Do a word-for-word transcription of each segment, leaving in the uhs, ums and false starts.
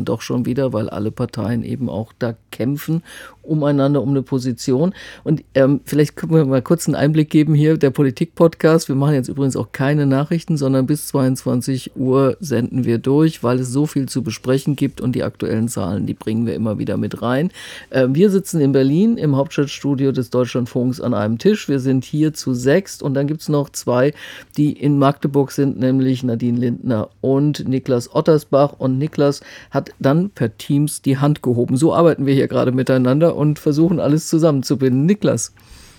doch schon wieder, weil alle Parteien eben auch da kämpfen umeinander um eine Position. Und ähm, vielleicht können wir mal kurz einen Einblick geben hier, der Politik-Podcast. Wir machen jetzt übrigens auch keine Nachrichten, sondern bis zweiundzwanzig Uhr senden wir durch, weil es so viel zu besprechen gibt und die aktuellen Zahlen, die bringen wir immer wieder mit rein. Äh, wir sitzen in Berlin im Hauptstadtstudio des Deutschlandfunks an einem Tisch. Wir sind hier zu sechst und dann gibt es noch zwei, die in Magdeburg sind, nämlich Nadine Lindner und Niklas Ottersbach. Und Niklas hat dann per Teams die Hand gehoben. So arbeiten wir hier gerade miteinander und versuchen alles zusammenzubinden. Niklas.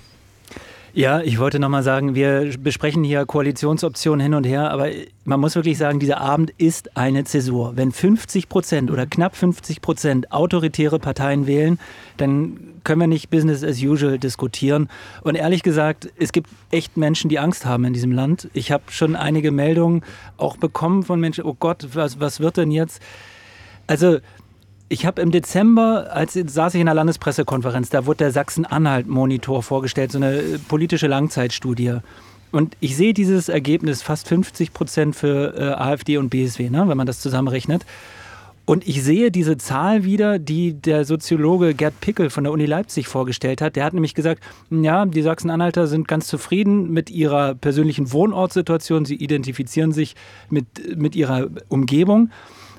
Ja, ich wollte nochmal sagen, wir besprechen hier Koalitionsoptionen hin und her, aber man muss wirklich sagen, dieser Abend ist eine Zäsur. Wenn fünfzig Prozent oder knapp fünfzig Prozent autoritäre Parteien wählen, dann können wir nicht Business as usual diskutieren. Und ehrlich gesagt, es gibt echt Menschen, die Angst haben in diesem Land. Ich habe schon einige Meldungen auch bekommen von Menschen, oh Gott, was, was wird denn jetzt? Also ich habe im Dezember, als saß ich in einer Landespressekonferenz, da wurde der Sachsen-Anhalt-Monitor vorgestellt, so eine politische Langzeitstudie. Und ich sehe dieses Ergebnis, fast fünfzig Prozent für äh, AfD und B S W, ne, wenn man das zusammenrechnet. Und ich sehe diese Zahl wieder, die der Soziologe Gerd Pickel von der Uni Leipzig vorgestellt hat. Der hat nämlich gesagt, ja, die Sachsen-Anhalter sind ganz zufrieden mit ihrer persönlichen Wohnortssituation. Sie identifizieren sich mit, mit ihrer Umgebung.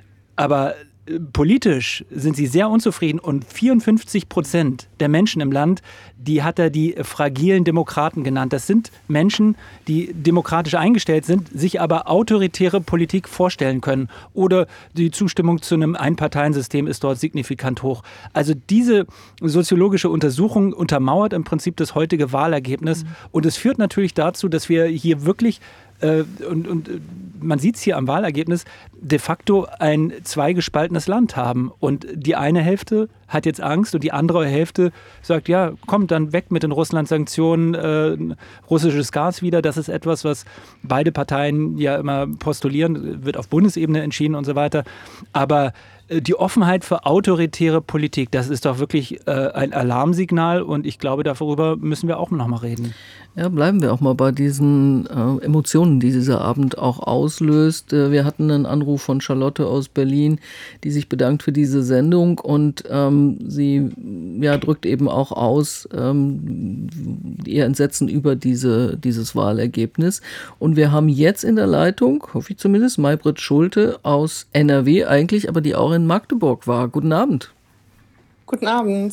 Aber politisch sind sie sehr unzufrieden und vierundfünfzig Prozent der Menschen im Land, die hat er die fragilen Demokraten genannt. Das sind Menschen, die demokratisch eingestellt sind, sich aber autoritäre Politik vorstellen können. Oder die Zustimmung zu einem Einparteiensystem ist dort signifikant hoch. Also diese soziologische Untersuchung untermauert im Prinzip das heutige Wahlergebnis. Mhm. Und es führt natürlich dazu, dass wir hier wirklich Und, und man sieht es hier am Wahlergebnis, de facto ein zweigespaltenes Land haben. Und die eine Hälfte hat jetzt Angst und die andere Hälfte sagt, ja, kommt dann weg mit den Russland-Sanktionen, äh, russisches Gas wieder. Das ist etwas, was beide Parteien ja immer postulieren, wird auf Bundesebene entschieden und so weiter. Aber die Offenheit für autoritäre Politik, das ist doch wirklich äh, ein Alarmsignal und ich glaube, darüber müssen wir auch noch mal reden. Ja, bleiben wir auch mal bei diesen äh, Emotionen, die dieser Abend auch auslöst. Äh, wir hatten einen Anruf von Charlotte aus Berlin, die sich bedankt für diese Sendung und ähm, sie ja, drückt eben auch aus ähm, ihr Entsetzen über diese, dieses Wahlergebnis. Und wir haben jetzt in der Leitung, hoffe ich zumindest, Maybrit Schulte aus N R W eigentlich, aber die auch in Magdeburg war. Guten Abend. Guten Abend.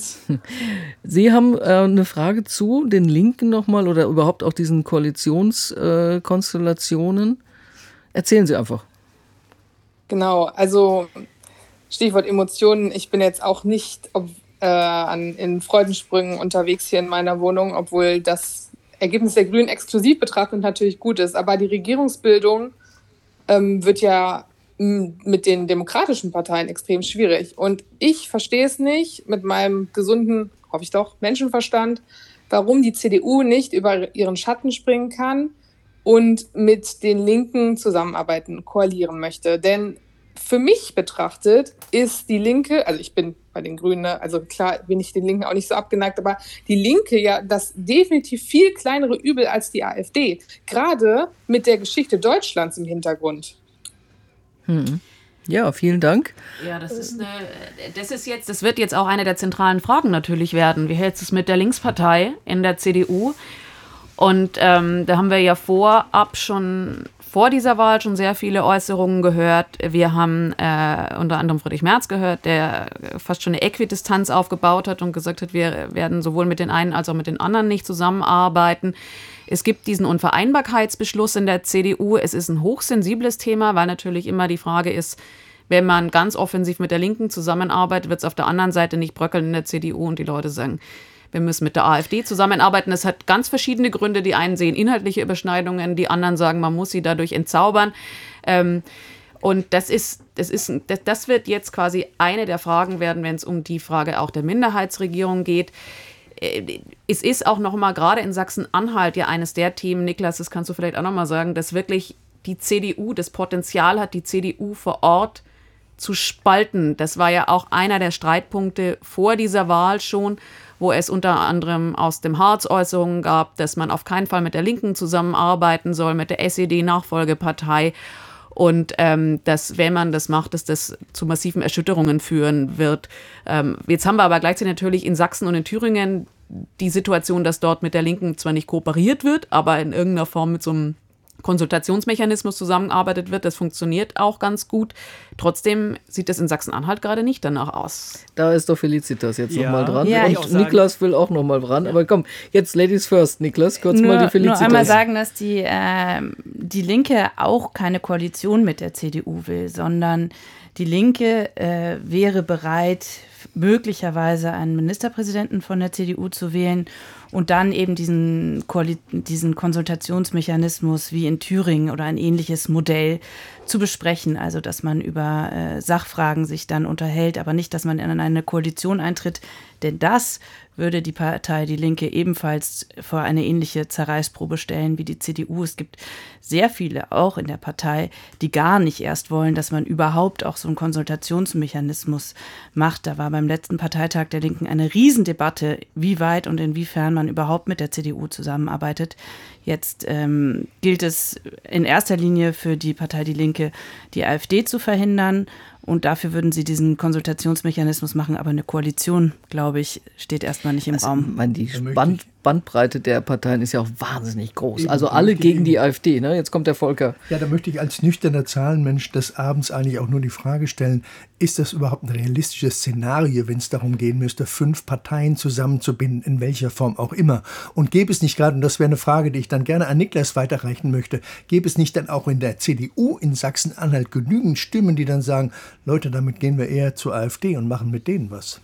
Sie haben äh, eine Frage zu den Linken nochmal oder überhaupt auch diesen Koalitionskonstellationen. Äh, Erzählen Sie einfach. Genau, also Stichwort Emotionen. Ich bin jetzt auch nicht ob, äh, an, in Freudensprüngen unterwegs hier in meiner Wohnung, obwohl das Ergebnis der Grünen exklusiv betrachtet natürlich gut ist. Aber die Regierungsbildung ähm, wird ja mit den demokratischen Parteien extrem schwierig. Und ich verstehe es nicht mit meinem gesunden, hoffe ich doch, Menschenverstand, warum die C D U nicht über ihren Schatten springen kann und mit den Linken zusammenarbeiten, koalieren möchte. Denn für mich betrachtet ist die Linke, also ich bin bei den Grünen, also klar bin ich den Linken auch nicht so abgeneigt, aber die Linke ja das definitiv viel kleinere Übel als die AfD. Gerade mit der Geschichte Deutschlands im Hintergrund. Hm. Ja, vielen Dank. Ja, das ist eine, das ist jetzt, das wird jetzt auch eine der zentralen Fragen natürlich werden. Wie hält es mit der Linkspartei in der C D U? Und ähm, da haben wir ja vorab schon vor dieser Wahl schon sehr viele Äußerungen gehört. Wir haben äh, unter anderem Friedrich Merz gehört, der fast schon eine Äquidistanz aufgebaut hat und gesagt hat, wir werden sowohl mit den einen als auch mit den anderen nicht zusammenarbeiten. Es gibt diesen Unvereinbarkeitsbeschluss in der C D U. Es ist ein hochsensibles Thema, weil natürlich immer die Frage ist, wenn man ganz offensiv mit der Linken zusammenarbeitet, wird es auf der anderen Seite nicht bröckeln in der C D U und die Leute sagen, wir müssen mit der AfD zusammenarbeiten. Das hat ganz verschiedene Gründe. Die einen sehen inhaltliche Überschneidungen, die anderen sagen, man muss sie dadurch entzaubern. Ähm, und das ist, das ist, das, das wird jetzt quasi eine der Fragen werden, wenn es um die Frage auch der Minderheitsregierung geht. Es ist auch noch mal gerade in Sachsen-Anhalt ja eines der Themen, Niklas, das kannst du vielleicht auch noch mal sagen, dass wirklich die C D U das Potenzial hat, die C D U vor Ort zu spalten. Das war ja auch einer der Streitpunkte vor dieser Wahl schon, wo es unter anderem aus dem Harz Äußerungen gab, dass man auf keinen Fall mit der Linken zusammenarbeiten soll, mit der S E D-Nachfolgepartei. Und ähm, dass, wenn man das macht, dass das zu massiven Erschütterungen führen wird. Ähm, jetzt haben wir aber gleichzeitig natürlich in Sachsen und in Thüringen die Situation, dass dort mit der Linken zwar nicht kooperiert wird, aber in irgendeiner Form mit so einem Konsultationsmechanismus zusammengearbeitet wird. Das funktioniert auch ganz gut. Trotzdem sieht es in Sachsen-Anhalt gerade nicht danach aus. Da ist doch Felicitas jetzt ja. nochmal dran. Ja, und Niklas will auch nochmal dran. Ja. Aber komm, jetzt Ladies first. Niklas, kurz nur, mal die Felicitas. Nur einmal sagen, dass die, äh, die Linke auch keine Koalition mit der C D U will, sondern die Linke äh, wäre bereit, möglicherweise einen Ministerpräsidenten von der C D U zu wählen und dann eben diesen, Koali- diesen Konsultationsmechanismus wie in Thüringen oder ein ähnliches Modell zu besprechen. Also, dass man über äh, Sachfragen sich dann unterhält, aber nicht, dass man in eine Koalition eintritt, denn das würde die Partei Die Linke ebenfalls vor eine ähnliche Zerreißprobe stellen wie die C D U. Es gibt sehr viele, auch in der Partei, die gar nicht erst wollen, dass man überhaupt auch so einen Konsultationsmechanismus macht. Da war beim letzten Parteitag der Linken eine Riesendebatte, wie weit und inwiefern man überhaupt mit der C D U zusammenarbeitet. Jetzt ähm, gilt es in erster Linie für die Partei Die Linke, die AfD zu verhindern. Und dafür würden sie diesen Konsultationsmechanismus machen. Aber eine Koalition, glaube ich, steht erstmal nicht im also, Raum. Ich meine, die Band, Bandbreite der Parteien ist ja auch wahnsinnig groß. Eben, also alle gegen die AfD. Ne? Jetzt kommt der Volker. Ja, da möchte ich als nüchterner Zahlenmensch des Abends eigentlich auch nur die Frage stellen, ist das überhaupt ein realistisches Szenario, wenn es darum gehen müsste, fünf Parteien zusammenzubinden, in welcher Form auch immer? Und gäbe es nicht gerade, und das wäre eine Frage, die ich dann gerne an Niklas weiterreichen möchte, gäbe es nicht dann auch in der C D U in Sachsen-Anhalt genügend Stimmen, die dann sagen, Leute, damit gehen wir eher zur AfD und machen mit denen was?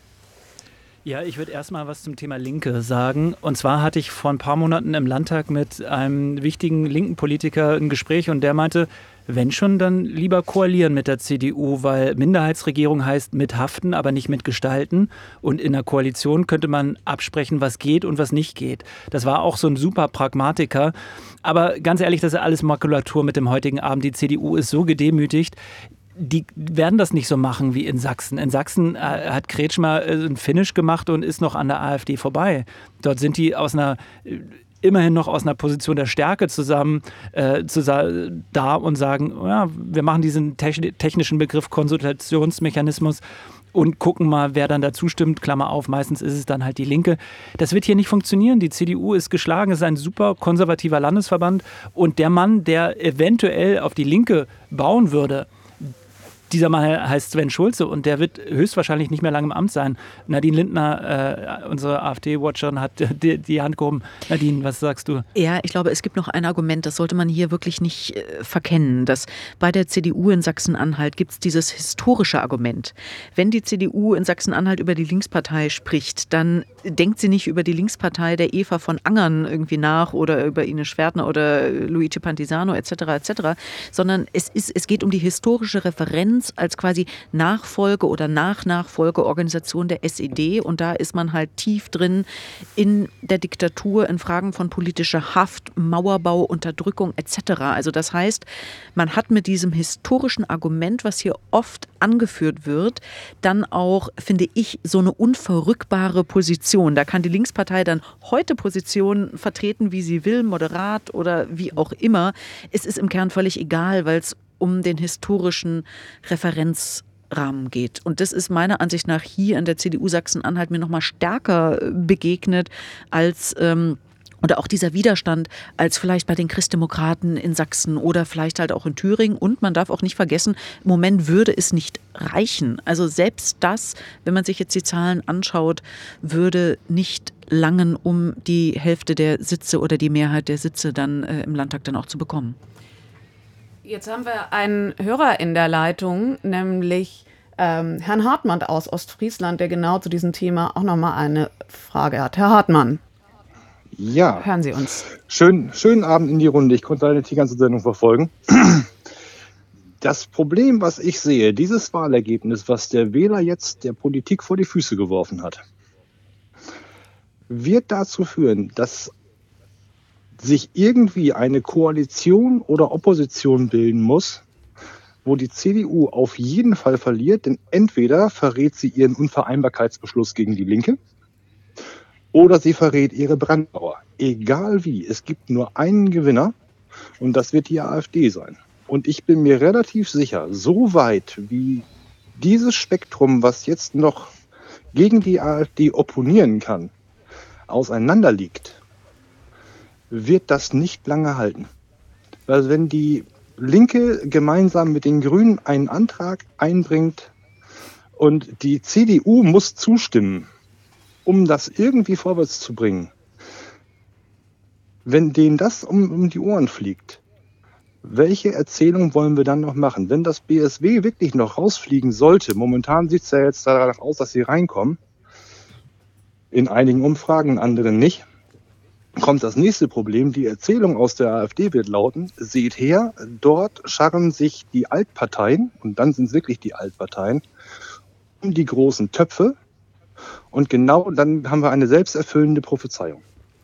Ja, ich würde erstmal was zum Thema Linke sagen. Und zwar hatte ich vor ein paar Monaten im Landtag mit einem wichtigen linken Politiker ein Gespräch und der meinte, wenn schon, dann lieber koalieren mit der C D U, weil Minderheitsregierung heißt mithaften, aber nicht mitgestalten. Und in der Koalition könnte man absprechen, was geht und was nicht geht. Das war auch so ein super Pragmatiker. Aber ganz ehrlich, das ist alles Makulatur mit dem heutigen Abend. Die C D U ist so gedemütigt. Die werden das nicht so machen wie in Sachsen. In Sachsen äh, hat Kretschmer äh, ein Finish gemacht und ist noch an der AfD vorbei. Dort sind die aus einer, äh, immerhin noch aus einer Position der Stärke zusammen äh, zu, da und sagen, ja, wir machen diesen te- technischen Begriff Konsultationsmechanismus und gucken mal, wer dann dazu stimmt. Klammer auf, meistens ist es dann halt die Linke. Das wird hier nicht funktionieren. Die C D U ist geschlagen, es ist ein super konservativer Landesverband und der Mann, der eventuell auf die Linke bauen würde, dieser Mann heißt Sven Schulze und der wird höchstwahrscheinlich nicht mehr lange im Amt sein. Nadine Lindner, äh, unsere AfD-Watcherin, hat die, die Hand gehoben. Nadine, was sagst du? Ja, ich glaube, es gibt noch ein Argument, das sollte man hier wirklich nicht äh, verkennen, dass bei der C D U in Sachsen-Anhalt gibt es dieses historische Argument. Wenn die C D U in Sachsen-Anhalt über die Linkspartei spricht, dann denkt sie nicht über die Linkspartei der Eva von Angern irgendwie nach oder über Ines Schwertner oder Luigi Pantisano et cetera et cetera, sondern es, ist, es geht um die historische Referenz als quasi Nachfolge oder Nach-Nachfolgeorganisation der S E D. Und da ist man halt tief drin in der Diktatur, in Fragen von politischer Haft, Mauerbau, Unterdrückung et cetera. Also das heißt, man hat mit diesem historischen Argument, was hier oft angeführt wird, dann auch, finde ich, so eine unverrückbare Position. Da kann die Linkspartei dann heute Positionen vertreten, wie sie will, moderat oder wie auch immer. Es ist im Kern völlig egal, weil es um den historischen Referenzrahmen geht. Und das ist meiner Ansicht nach hier in der C D U Sachsen-Anhalt mir noch mal stärker begegnet als ähm, oder auch dieser Widerstand als vielleicht bei den Christdemokraten in Sachsen oder vielleicht halt auch in Thüringen. Und man darf auch nicht vergessen, im Moment würde es nicht reichen. Also selbst das, wenn man sich jetzt die Zahlen anschaut, würde nicht langen, um die Hälfte der Sitze oder die Mehrheit der Sitze dann äh, im Landtag dann auch zu bekommen. Jetzt haben wir einen Hörer in der Leitung, nämlich ähm, Herrn Hartmann aus Ostfriesland, der genau zu diesem Thema auch nochmal eine Frage hat. Herr Hartmann. Ja. Hören Sie uns. Schön, schönen Abend in die Runde. Ich konnte leider nicht die ganze Sendung verfolgen. Das Problem, was ich sehe, dieses Wahlergebnis, was der Wähler jetzt der Politik vor die Füße geworfen hat, wird dazu führen, dass sich irgendwie eine Koalition oder Opposition bilden muss, wo die C D U auf jeden Fall verliert, denn entweder verrät sie ihren Unvereinbarkeitsbeschluss gegen die Linke oder sie verrät ihre Brandmauer. Egal wie, es gibt nur einen Gewinner und das wird die AfD sein. Und ich bin mir relativ sicher, so weit wie dieses Spektrum, was jetzt noch gegen die AfD opponieren kann, auseinanderliegt, wird das nicht lange halten. Weil wenn die Linke gemeinsam mit den Grünen einen Antrag einbringt und die C D U muss zustimmen, um das irgendwie vorwärts zu bringen, wenn denen das um, um die Ohren fliegt, welche Erzählung wollen wir dann noch machen? Wenn das B S W wirklich noch rausfliegen sollte, momentan sieht es ja jetzt danach aus, dass sie reinkommen, in einigen Umfragen, in anderen nicht, kommt das nächste Problem. Die Erzählung aus der AfD wird lauten, seht her, dort scharren sich die Altparteien, und dann sind es wirklich die Altparteien, um die großen Töpfe, und genau dann haben wir eine selbsterfüllende Prophezeiung.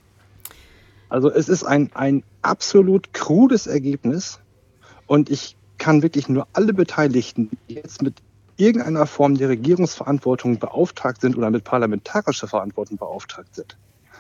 Also es ist ein, ein absolut krudes Ergebnis, und ich kann wirklich nur alle Beteiligten, die jetzt mit irgendeiner Form der Regierungsverantwortung beauftragt sind oder mit parlamentarischer Verantwortung beauftragt sind,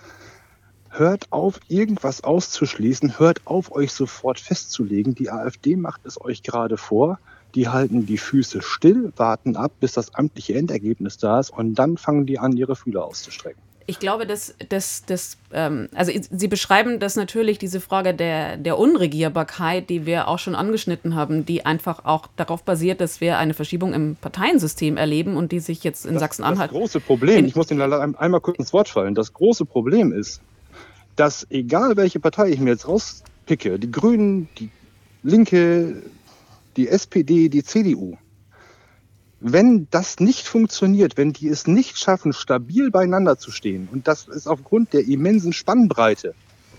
hört auf, irgendwas auszuschließen, hört auf, euch sofort festzulegen. Die AfD macht es euch gerade vor. Die halten die Füße still, warten ab, bis das amtliche Endergebnis da ist, und dann fangen die an, ihre Fühler auszustrecken. Ich glaube, dass, dass, dass ähm, also Sie beschreiben das natürlich, diese Frage der, der Unregierbarkeit, die wir auch schon angeschnitten haben, die einfach auch darauf basiert, dass wir eine Verschiebung im Parteiensystem erleben und die sich jetzt in das, Sachsen-Anhalt... Das große Problem, ich muss Ihnen einmal kurz ins Wort fallen, das große Problem ist, dass egal welche Partei ich mir jetzt rauspicke, die Grünen, die Linke, die S P D, die C D U, wenn das nicht funktioniert, wenn die es nicht schaffen, stabil beieinander zu stehen, und das ist aufgrund der immensen Spannbreite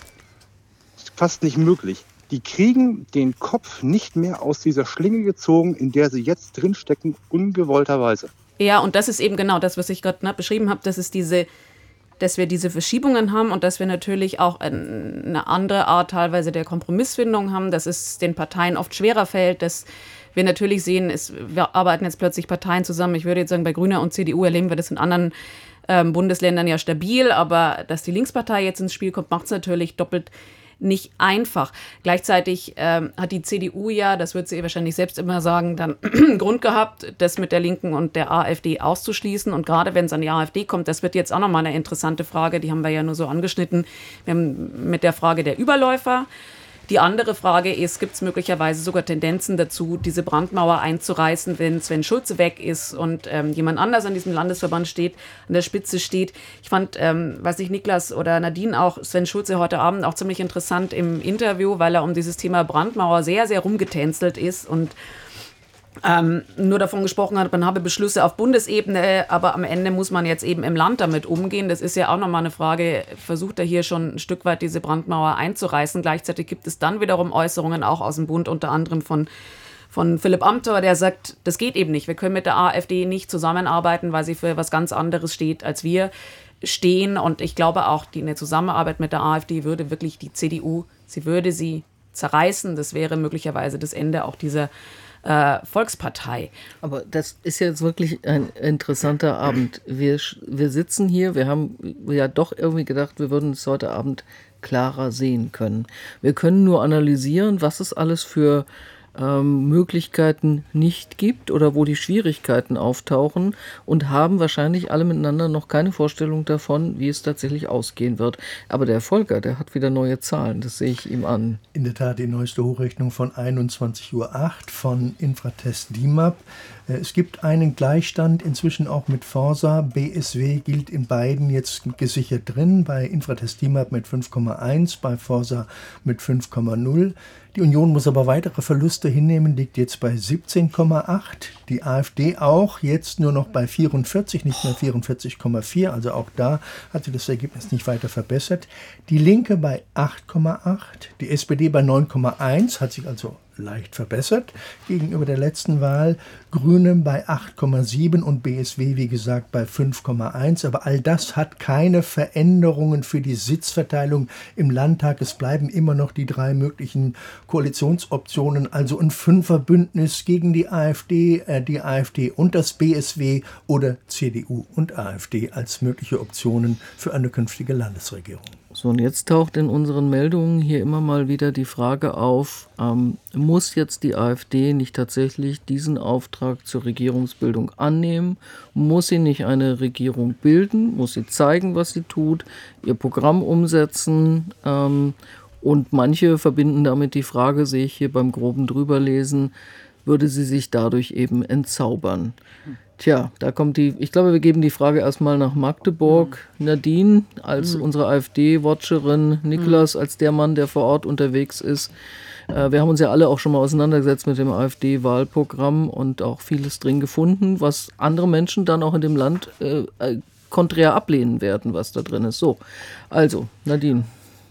fast nicht möglich, die kriegen den Kopf nicht mehr aus dieser Schlinge gezogen, in der sie jetzt drinstecken, ungewollterweise. Ja, und das ist eben genau das, was ich gerade ne, beschrieben habe, das ist diese... dass wir diese Verschiebungen haben und dass wir natürlich auch eine andere Art teilweise der Kompromissfindung haben, dass es den Parteien oft schwerer fällt, dass wir natürlich sehen, es, wir arbeiten jetzt plötzlich Parteien zusammen. Ich würde jetzt sagen, bei Grüne und C D U erleben wir das in anderen ähm, Bundesländern ja stabil, aber dass die Linkspartei jetzt ins Spiel kommt, macht es natürlich doppelt nicht einfach. Gleichzeitig ähm, hat die C D U ja, das wird sie wahrscheinlich selbst immer sagen, dann Grund gehabt, das mit der Linken und der AfD auszuschließen. Und gerade wenn es an die AfD kommt, das wird jetzt auch nochmal eine interessante Frage, die haben wir ja nur so angeschnitten, wir haben mit der Frage der Überläufer. Die andere Frage ist, gibt es möglicherweise sogar Tendenzen dazu, diese Brandmauer einzureißen, wenn Sven Schulze weg ist und ähm, jemand anders an diesem Landesverband steht, an der Spitze steht. Ich fand, ähm, weiß ich, Niklas oder Nadine auch, Sven Schulze heute Abend auch ziemlich interessant im Interview, weil er um dieses Thema Brandmauer sehr, sehr rumgetänzelt ist und Ähm, nur davon gesprochen hat, man habe Beschlüsse auf Bundesebene, aber am Ende muss man jetzt eben im Land damit umgehen. Das ist ja auch nochmal eine Frage, versucht er hier schon ein Stück weit diese Brandmauer einzureißen. Gleichzeitig gibt es dann wiederum Äußerungen auch aus dem Bund, unter anderem von, von Philipp Amthor, der sagt, das geht eben nicht. Wir können mit der AfD nicht zusammenarbeiten, weil sie für was ganz anderes steht, als wir stehen. Und ich glaube auch, die eine Zusammenarbeit mit der AfD würde wirklich die C D U, sie würde sie zerreißen. Das wäre möglicherweise das Ende auch dieser Äh, Volkspartei. Aber das ist jetzt wirklich ein interessanter Abend. Wir, wir sitzen hier, wir haben ja doch irgendwie gedacht, wir würden es heute Abend klarer sehen können. Wir können nur analysieren, was es alles für ähm, Möglichkeiten nicht gibt oder wo die Schwierigkeiten auftauchen, und haben wahrscheinlich alle miteinander noch keine Vorstellung davon, wie es tatsächlich ausgehen wird. Aber der Volker, der hat wieder neue Zahlen, das sehe ich ihm an. In der Tat die neueste Hochrechnung von einundzwanzig Uhr acht von Infratest D I M A P. Es gibt einen Gleichstand inzwischen auch mit Forsa. B S W gilt in beiden jetzt gesichert drin, bei Infratest D I M A P mit fünf Komma eins, bei Forsa mit fünf Komma null. Die Union muss aber weitere Verluste hinnehmen, liegt jetzt bei siebzehn Komma acht. Die AfD auch, jetzt nur noch bei vierundvierzig, nicht mehr vierundvierzig Komma vier. Also auch da hat sich das Ergebnis nicht weiter verbessert. Die Linke bei acht Komma acht, die S P D bei neun Komma eins, hat sich also leicht verbessert gegenüber der letzten Wahl. Grüne bei acht Komma sieben und B S W, wie gesagt, bei fünf Komma eins. Aber all das hat keine Veränderungen für die Sitzverteilung im Landtag. Es bleiben immer noch die drei möglichen Koalitionsoptionen, also ein Fünferbündnis gegen die AfD, äh, die AfD und das B S W oder C D U und AfD als mögliche Optionen für eine künftige Landesregierung. So, und jetzt taucht in unseren Meldungen hier immer mal wieder die Frage auf, ähm, muss jetzt die AfD nicht tatsächlich diesen Auftrag zur Regierungsbildung annehmen? Muss sie nicht eine Regierung bilden? Muss sie zeigen, was sie tut, ihr Programm umsetzen? Ähm, und manche verbinden damit die Frage, sehe ich hier beim groben Drüberlesen, würde sie sich dadurch eben entzaubern? Tja, da kommt die, ich glaube, wir geben die Frage erstmal nach Magdeburg. Mhm. Nadine als mhm. unsere AfD-Watcherin, Niklas mhm. als der Mann, der vor Ort unterwegs ist. Äh, wir haben uns ja alle auch schon mal auseinandergesetzt mit dem AfD-Wahlprogramm und auch vieles drin gefunden, was andere Menschen dann auch in dem Land äh, äh, konträr ablehnen werden, was da drin ist. So, also, Nadine.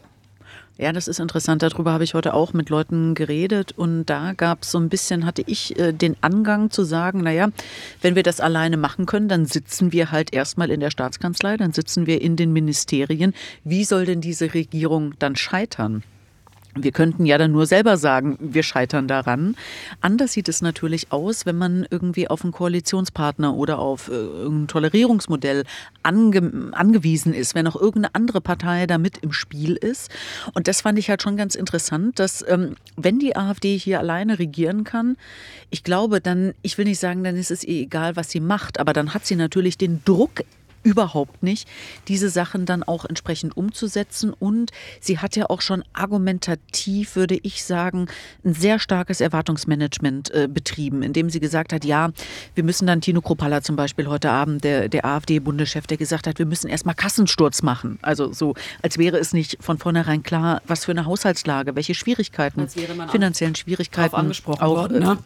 Ja, das ist interessant. Darüber habe ich heute auch mit Leuten geredet und da gab es so ein bisschen, hatte ich äh, den Angang zu sagen, naja, wenn wir das alleine machen können, dann sitzen wir halt erstmal in der Staatskanzlei, dann sitzen wir in den Ministerien. Wie soll denn diese Regierung dann scheitern? Wir könnten ja dann nur selber sagen, wir scheitern daran. Anders sieht es natürlich aus, wenn man irgendwie auf einen Koalitionspartner oder auf äh, ein Tolerierungsmodell ange- angewiesen ist, wenn auch irgendeine andere Partei da mit im Spiel ist. Und das fand ich halt schon ganz interessant, dass ähm, wenn die AfD hier alleine regieren kann, ich glaube dann, ich will nicht sagen, dann ist es ihr egal, was sie macht, aber dann hat sie natürlich den Druck überhaupt nicht, diese Sachen dann auch entsprechend umzusetzen. Und sie hat ja auch schon argumentativ, würde ich sagen, ein sehr starkes Erwartungsmanagement äh, betrieben, indem sie gesagt hat, ja, wir müssen dann, Tino Kruppalla zum Beispiel heute Abend, der, der AfD-Bundeschef, der gesagt hat, wir müssen erstmal Kassensturz machen. Also so, als wäre es nicht von vornherein klar, was für eine Haushaltslage, welche Schwierigkeiten, finanziellen Schwierigkeiten angesprochen auch, worden, ne?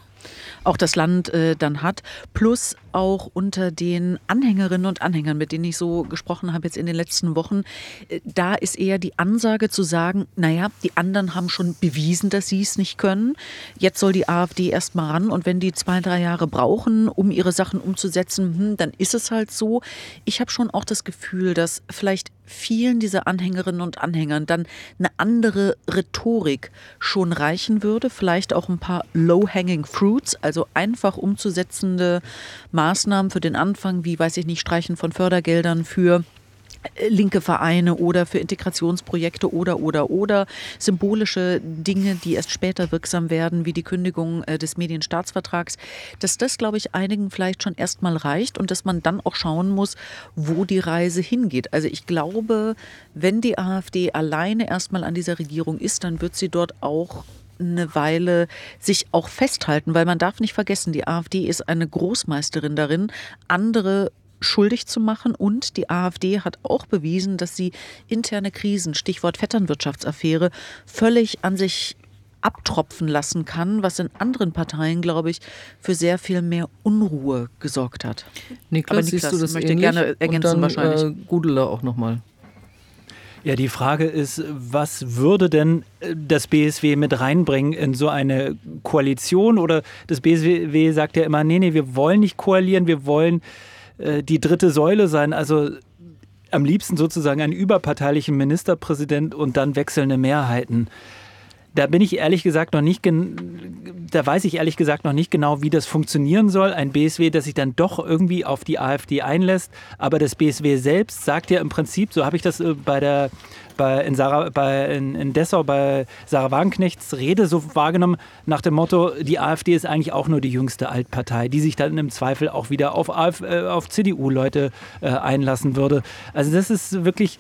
auch das Land äh, dann hat, plus auch unter den Anhängerinnen und Anhängern, mit denen ich so gesprochen habe jetzt in den letzten Wochen, äh, da ist eher die Ansage zu sagen, naja, die anderen haben schon bewiesen, dass sie es nicht können. Jetzt soll die AfD erst mal ran und wenn die zwei, drei Jahre brauchen, um ihre Sachen umzusetzen, hm, dann ist es halt so. Ich habe schon auch das Gefühl, dass vielleicht vielen dieser Anhängerinnen und Anhängern dann eine andere Rhetorik schon reichen würde, vielleicht auch ein paar low-hanging fruits, also einfach umzusetzende Maßnahmen für den Anfang, wie, weiß ich nicht, Streichen von Fördergeldern für linke Vereine oder für Integrationsprojekte oder, oder, oder symbolische Dinge, die erst später wirksam werden, wie die Kündigung äh, des Medienstaatsvertrags, dass das, glaube ich, einigen vielleicht schon erstmal reicht und dass man dann auch schauen muss, wo die Reise hingeht. Also ich glaube, wenn die AfD alleine erstmal an dieser Regierung ist, dann wird sie dort auch eine Weile sich auch festhalten, weil man darf nicht vergessen, die AfD ist eine Großmeisterin darin, andere schuldig zu machen und die AfD hat auch bewiesen, dass sie interne Krisen, Stichwort Vetternwirtschaftsaffäre, völlig an sich abtropfen lassen kann, was in anderen Parteien, glaube ich, für sehr viel mehr Unruhe gesorgt hat. Niklas, Aber Niklas, siehst du das möchte ähnlich? gerne ergänzen und dann, wahrscheinlich. Äh, Gudela auch nochmal. Ja, die Frage ist, was würde denn das B S W mit reinbringen in so eine Koalition? Oder das B S W sagt ja immer, nee, nee, wir wollen nicht koalieren, wir wollen äh, die dritte Säule sein. Also am liebsten sozusagen einen überparteilichen Ministerpräsident und dann wechselnde Mehrheiten. Da bin ich ehrlich gesagt noch nicht, da weiß ich ehrlich gesagt noch nicht genau, wie das funktionieren soll. Ein B S W, das sich dann doch irgendwie auf die AfD einlässt. Aber das B S W selbst sagt ja im Prinzip, so habe ich das bei der, bei, in, Sarah, bei, in, in Dessau bei Sarah Wagenknechts Rede so wahrgenommen, nach dem Motto, die AfD ist eigentlich auch nur die jüngste Altpartei, die sich dann im Zweifel auch wieder auf, Af, äh, auf C D U-Leute äh, einlassen würde. Also das ist wirklich...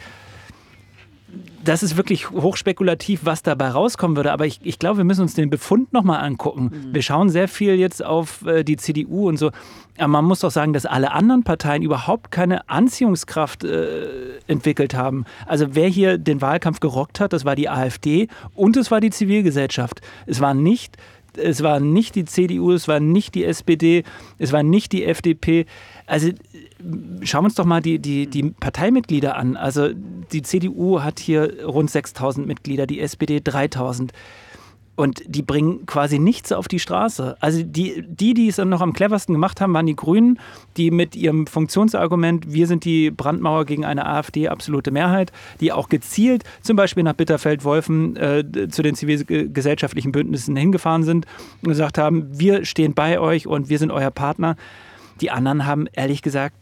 Das ist wirklich hochspekulativ, was dabei rauskommen würde. Aber ich, ich glaube, wir müssen uns den Befund nochmal angucken. Mhm. Wir schauen sehr viel jetzt auf äh, die C D U und so. Aber man muss doch sagen, dass alle anderen Parteien überhaupt keine Anziehungskraft äh, entwickelt haben. Also wer hier den Wahlkampf gerockt hat, das war die AfD und es war die Zivilgesellschaft. Es war nicht... Es war nicht die C D U, es war nicht die S P D, es war nicht die F D P. Also schauen wir uns doch mal die, die, die Parteimitglieder an. Also die C D U hat hier rund sechstausend Mitglieder, die S P D dreitausend. Und die bringen quasi nichts auf die Straße. Also die, die, die es dann noch am cleversten gemacht haben, waren die Grünen, die mit ihrem Funktionsargument, wir sind die Brandmauer gegen eine AfD, absolute Mehrheit, die auch gezielt zum Beispiel nach Bitterfeld-Wolfen äh, zu den zivilgesellschaftlichen Bündnissen hingefahren sind und gesagt haben, wir stehen bei euch und wir sind euer Partner. Die anderen haben ehrlich gesagt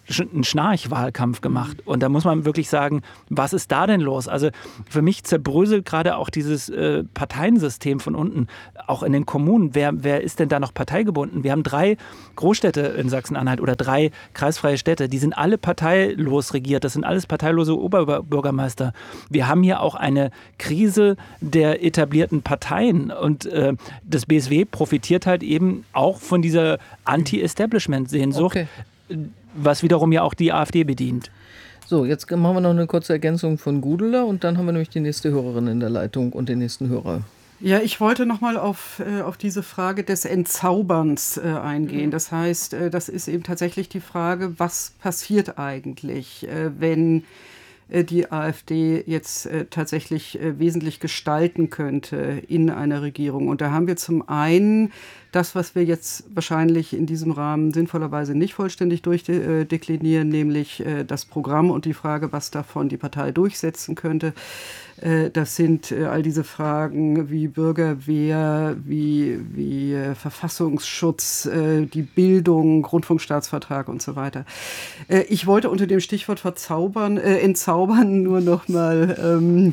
einen Schnarchwahlkampf gemacht. Und da muss man wirklich sagen, was ist da denn los? Also für mich zerbröselt gerade auch dieses äh, Parteiensystem von unten, auch in den Kommunen. Wer, wer ist denn da noch parteigebunden? Wir haben drei Großstädte in Sachsen-Anhalt oder drei kreisfreie Städte, die sind alle parteilos regiert. Das sind alles parteilose Oberbürgermeister. Wir haben hier auch eine Krise der etablierten Parteien. Und äh, das B S W profitiert halt eben auch von dieser Anti-Establishment-Sehnsucht. Okay. Was wiederum ja auch die AfD bedient. So, jetzt machen wir noch eine kurze Ergänzung von Gudula und dann haben wir nämlich die nächste Hörerin in der Leitung und den nächsten Hörer. Ja, ich wollte nochmal auf, äh, auf diese Frage des Entzauberns äh, eingehen. Das heißt, äh, das ist eben tatsächlich die Frage, was passiert eigentlich, äh, wenn äh, die AfD jetzt äh, tatsächlich äh, wesentlich gestalten könnte in einer Regierung. Und da haben wir zum einen das, was wir jetzt wahrscheinlich in diesem Rahmen sinnvollerweise nicht vollständig durchdeklinieren, nämlich äh, das Programm und die Frage, was davon die Partei durchsetzen könnte. Äh, das sind äh, all diese Fragen wie Bürgerwehr, wie, wie äh, Verfassungsschutz, äh, die Bildung, Rundfunkstaatsvertrag und so weiter. Äh, ich wollte unter dem Stichwort verzaubern, äh, entzaubern nur noch mal ähm,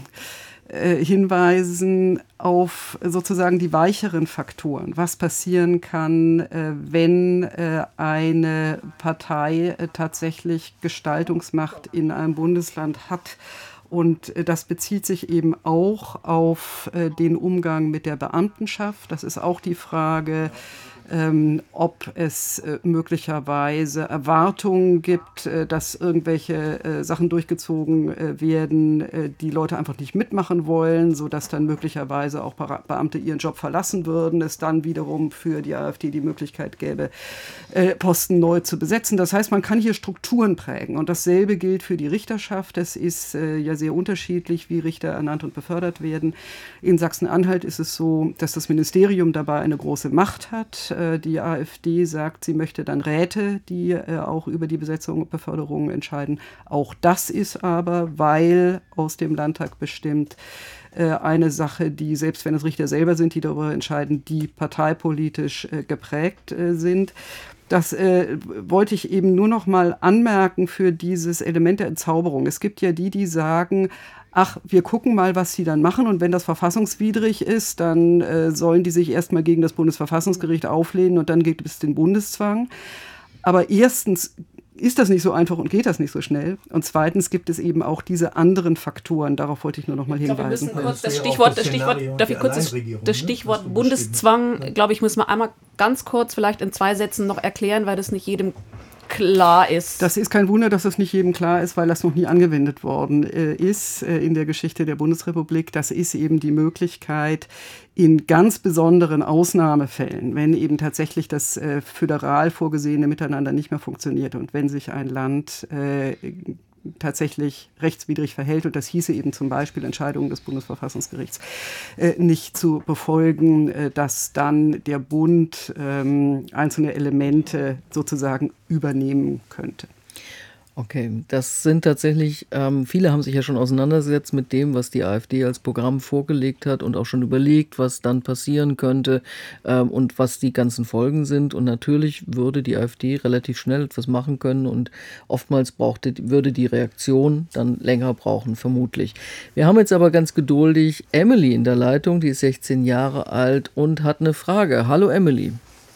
hinweisen auf sozusagen die weicheren Faktoren, was passieren kann, äh, wenn äh, eine Partei äh, tatsächlich Gestaltungsmacht in einem Bundesland hat. Und äh, das bezieht sich eben auch auf äh, den Umgang mit der Beamtenschaft. Das ist auch die Frage, Ähm, ob es äh, möglicherweise Erwartungen gibt, äh, dass irgendwelche äh, Sachen durchgezogen äh, werden, äh, die Leute einfach nicht mitmachen wollen, sodass dann möglicherweise auch Be- Beamte ihren Job verlassen würden, es dann wiederum für die AfD die Möglichkeit gäbe, äh, Posten neu zu besetzen. Das heißt, man kann hier Strukturen prägen und dasselbe gilt für die Richterschaft. Es ist äh, ja sehr unterschiedlich, wie Richter ernannt und befördert werden. In Sachsen-Anhalt ist es so, dass das Ministerium dabei eine große Macht hat. Die AfD sagt, sie möchte dann Räte, die äh, auch über die Besetzung und Beförderung entscheiden. Auch das ist aber, weil aus dem Landtag bestimmt, äh, eine Sache, die, selbst wenn es Richter selber sind, die darüber entscheiden, die parteipolitisch äh, geprägt äh, sind. Das äh, wollte ich eben nur noch mal anmerken für dieses Element der Entzauberung. Es gibt ja die, die sagen, ach, wir gucken mal, was sie dann machen. Und wenn das verfassungswidrig ist, dann äh, sollen die sich erstmal gegen das Bundesverfassungsgericht auflehnen und dann gibt es den Bundeszwang. Aber erstens ist das nicht so einfach und geht das nicht so schnell. Und zweitens gibt es eben auch diese anderen Faktoren. Darauf wollte ich nur noch mal hinweisen. Ich glaube, wir müssen kurz das Stichwort, das Stichwort, darf ich kurz das, das Stichwort Bundeszwang, glaube ich, müssen wir einmal ganz kurz vielleicht in zwei Sätzen noch erklären, weil das nicht jedem klar ist. Das ist kein Wunder, dass das nicht jedem klar ist, weil das noch nie angewendet worden äh, ist äh, in der Geschichte der Bundesrepublik. Das ist eben die Möglichkeit, in ganz besonderen Ausnahmefällen, wenn eben tatsächlich das äh, föderal vorgesehene Miteinander nicht mehr funktioniert und wenn sich ein Land äh, tatsächlich rechtswidrig verhält, und das hieße eben zum Beispiel Entscheidungen des Bundesverfassungsgerichts äh, nicht zu befolgen, äh, dass dann der Bund ähm, einzelne Elemente sozusagen übernehmen könnte. Okay, das sind tatsächlich, ähm, viele haben sich ja schon auseinandergesetzt mit dem, was die AfD als Programm vorgelegt hat und auch schon überlegt, was dann passieren könnte ähm, und was die ganzen Folgen sind. Und natürlich würde die AfD relativ schnell etwas machen können und oftmals brauchte, würde die Reaktion dann länger brauchen, vermutlich. Wir haben jetzt aber ganz geduldig Emily in der Leitung, die ist sechzehn Jahre alt und hat eine Frage. Hallo Emily.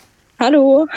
Hallo.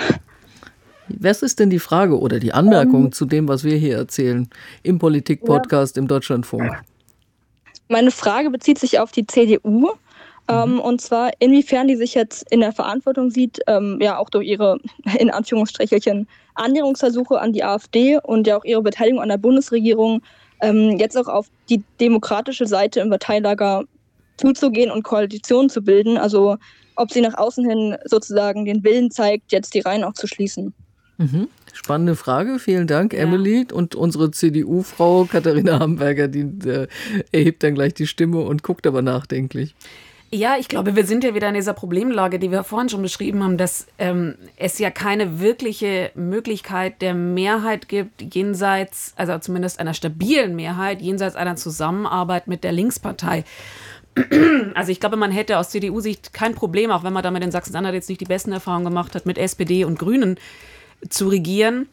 Was ist denn die Frage oder die Anmerkung um, zu dem, was wir hier erzählen im Politik-Podcast ja. im Deutschlandfunk? Meine Frage bezieht sich auf die C D U. Mhm. Ähm, und zwar, inwiefern die sich jetzt in der Verantwortung sieht, ähm, ja auch durch ihre, in Anführungsstrichelchen, Annäherungsversuche an die AfD und ja auch ihre Beteiligung an der Bundesregierung, ähm, jetzt auch auf die demokratische Seite im Parteilager zuzugehen und Koalitionen zu bilden. Also ob sie nach außen hin sozusagen den Willen zeigt, jetzt die Reihen auch zu schließen. Mhm. Spannende Frage, vielen Dank, ja. Emily. Und unsere C D U-Frau Katharina Hamburger, die äh, erhebt dann gleich die Stimme und guckt aber nachdenklich. Ja, ich glaube, wir sind ja wieder in dieser Problemlage, die wir vorhin schon beschrieben haben, dass ähm, es ja keine wirkliche Möglichkeit der Mehrheit gibt, jenseits, also zumindest einer stabilen Mehrheit, jenseits einer Zusammenarbeit mit der Linkspartei. Also ich glaube, man hätte aus C D U-Sicht kein Problem, auch wenn man damit in Sachsen-Anhalt jetzt nicht die besten Erfahrungen gemacht hat, mit S P D und Grünen zu regieren.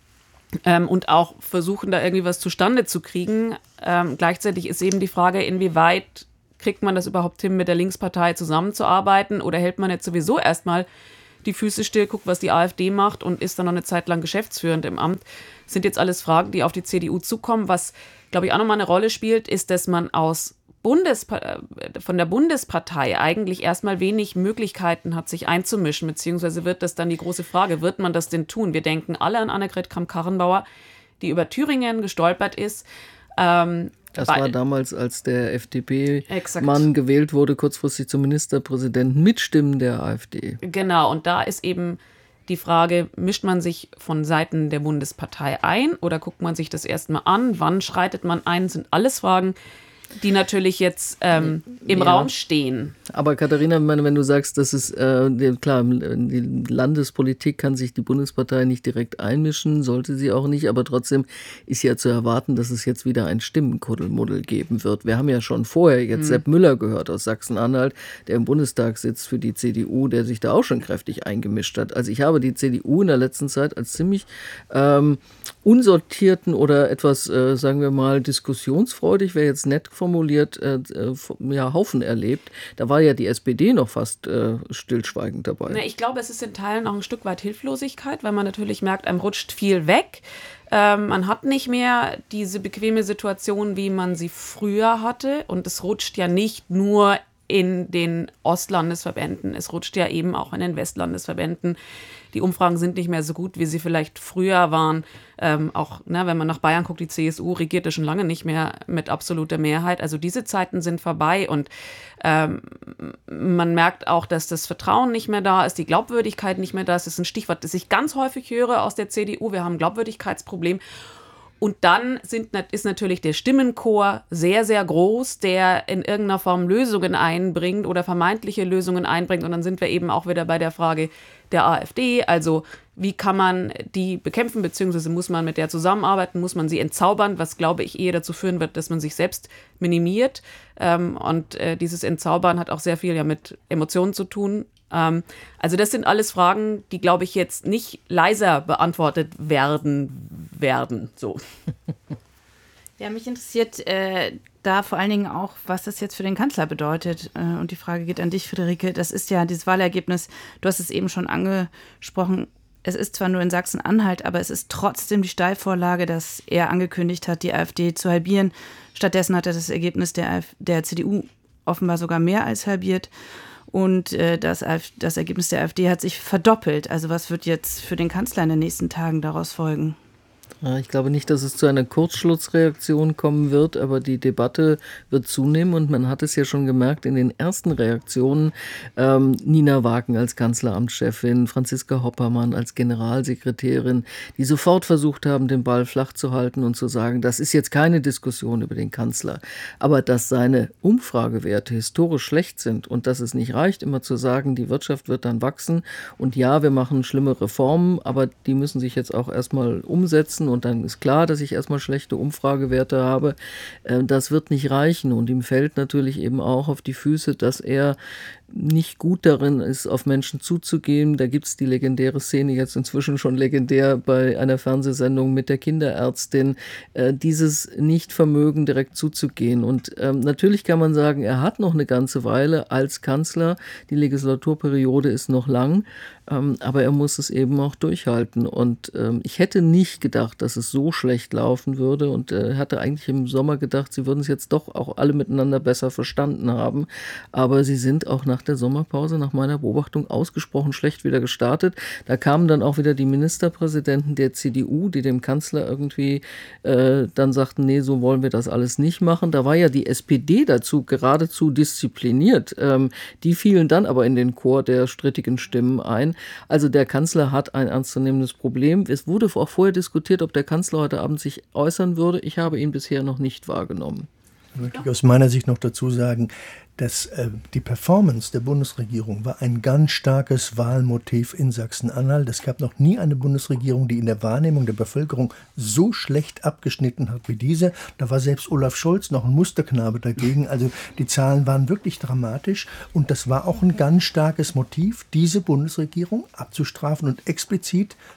ähm, und auch versuchen, da irgendwie was zustande zu kriegen. Ähm, gleichzeitig ist eben die Frage, inwieweit kriegt man das überhaupt hin, mit der Linkspartei zusammenzuarbeiten, oder hält man jetzt sowieso erstmal die Füße still, guckt, was die AfD macht und ist dann noch eine Zeit lang geschäftsführend im Amt. Das sind jetzt alles Fragen, die auf die C D U zukommen. Was, glaube ich, auch nochmal eine Rolle spielt, ist, dass man aus Bundespa- von der Bundespartei eigentlich erstmal wenig Möglichkeiten hat, sich einzumischen, beziehungsweise wird das dann die große Frage, wird man das denn tun? Wir denken alle an Annegret Kramp-Karrenbauer, die über Thüringen gestolpert ist. Ähm, Das weil, war damals, als der F D P-Mann gewählt wurde, kurzfristig zum Ministerpräsidenten mit Stimmen der AfD. Genau, und da ist eben die Frage, mischt man sich von Seiten der Bundespartei ein oder guckt man sich das erstmal an? Wann schreitet man ein? Das sind alles Fragen, die natürlich jetzt ähm, im ja. Raum stehen. Aber Katharina, meine, wenn du sagst, dass es, äh, klar, in die Landespolitik kann sich die Bundespartei nicht direkt einmischen, sollte sie auch nicht, aber trotzdem ist ja zu erwarten, dass es jetzt wieder ein Stimmenkuddelmuddel geben wird. Wir haben ja schon vorher jetzt hm. Sepp Müller gehört aus Sachsen-Anhalt, der im Bundestag sitzt für die C D U, der sich da auch schon kräftig eingemischt hat. Also ich habe die C D U in der letzten Zeit als ziemlich ähm, unsortierten oder etwas, äh, sagen wir mal, diskussionsfreudig, wäre jetzt nett formuliert, äh, ja, Haufen erlebt. Da war ja die S P D noch fast äh, stillschweigend dabei. Na, ich glaube, es ist in Teilen auch ein Stück weit Hilflosigkeit, weil man natürlich merkt, einem rutscht viel weg. Ähm, man hat nicht mehr diese bequeme Situation, wie man sie früher hatte. Und es rutscht ja nicht nur in den Ostlandesverbänden, es rutscht ja eben auch in den Westlandesverbänden. Die Umfragen sind nicht mehr so gut, wie sie vielleicht früher waren. Ähm, auch, ne, wenn man nach Bayern guckt, die C S U regierte schon lange nicht mehr mit absoluter Mehrheit. Also diese Zeiten sind vorbei und ähm, man merkt auch, dass das Vertrauen nicht mehr da ist, die Glaubwürdigkeit nicht mehr da ist. Das ist ein Stichwort, das ich ganz häufig höre aus der C D U. Wir haben ein Glaubwürdigkeitsproblem. Und dann sind, ist natürlich der Stimmenchor sehr, sehr groß, der in irgendeiner Form Lösungen einbringt oder vermeintliche Lösungen einbringt. Und dann sind wir eben auch wieder bei der Frage der AfD. Also wie kann man die bekämpfen, beziehungsweise muss man mit der zusammenarbeiten, muss man sie entzaubern, was, glaube ich, eher dazu führen wird, dass man sich selbst minimiert. Und dieses Entzaubern hat auch sehr viel ja mit Emotionen zu tun. Also das sind alles Fragen, die, glaube ich, jetzt nicht leiser beantwortet werden werden. So. Ja, mich interessiert äh, da vor allen Dingen auch, was das jetzt für den Kanzler bedeutet. Äh, und die Frage geht an dich, Friederike. Das ist ja dieses Wahlergebnis, du hast es eben schon angesprochen, es ist zwar nur in Sachsen-Anhalt, aber es ist trotzdem die Steilvorlage, dass er angekündigt hat, die AfD zu halbieren. Stattdessen hat er das Ergebnis der, Af- der C D U offenbar sogar mehr als halbiert. Und äh, das, das Ergebnis der AfD hat sich verdoppelt. Also was wird jetzt für den Kanzler in den nächsten Tagen daraus folgen? Ich glaube nicht, dass es zu einer Kurzschlussreaktion kommen wird, aber die Debatte wird zunehmen und man hat es ja schon gemerkt in den ersten Reaktionen. Ähm, Nina Wagen als Kanzleramtschefin, Franziska Hoppermann als Generalsekretärin, die sofort versucht haben, den Ball flach zu halten und zu sagen, das ist jetzt keine Diskussion über den Kanzler, aber dass seine Umfragewerte historisch schlecht sind und dass es nicht reicht, immer zu sagen, die Wirtschaft wird dann wachsen und ja, wir machen schlimme Reformen, aber die müssen sich jetzt auch erstmal umsetzen. Und dann ist klar, dass ich erstmal schlechte Umfragewerte habe. Das wird nicht reichen. Und ihm fällt natürlich eben auch auf die Füße, dass er nicht gut darin ist, auf Menschen zuzugehen. Da gibt es die legendäre Szene, jetzt inzwischen schon legendär, bei einer Fernsehsendung mit der Kinderärztin, äh, dieses Nichtvermögen direkt zuzugehen. Und ähm, natürlich kann man sagen, er hat noch eine ganze Weile als Kanzler, die Legislaturperiode ist noch lang, ähm, aber er muss es eben auch durchhalten. Und ähm, ich hätte nicht gedacht, dass es so schlecht laufen würde und äh, hatte eigentlich im Sommer gedacht, sie würden es jetzt doch auch alle miteinander besser verstanden haben. Aber sie sind auch nach der Sommerpause, nach meiner Beobachtung, ausgesprochen schlecht wieder gestartet. Da kamen dann auch wieder die Ministerpräsidenten der C D U, die dem Kanzler irgendwie äh, dann sagten, nee, so wollen wir das alles nicht machen. Da war ja die S P D dazu geradezu diszipliniert. Ähm, die fielen dann aber in den Chor der strittigen Stimmen ein. Also der Kanzler hat ein ernstzunehmendes Problem. Es wurde auch vorher diskutiert, ob der Kanzler heute Abend sich äußern würde. Ich habe ihn bisher noch nicht wahrgenommen. Ich möchte aus meiner Sicht noch dazu sagen, dass äh, die Performance der Bundesregierung war ein ganz starkes Wahlmotiv in Sachsen-Anhalt. Es gab noch nie eine Bundesregierung, die in der Wahrnehmung der Bevölkerung so schlecht abgeschnitten hat wie diese. Da war selbst Olaf Scholz noch ein Musterknabe dagegen. Also die Zahlen waren wirklich dramatisch und das war auch ein ganz starkes Motiv, diese Bundesregierung abzustrafen und explizit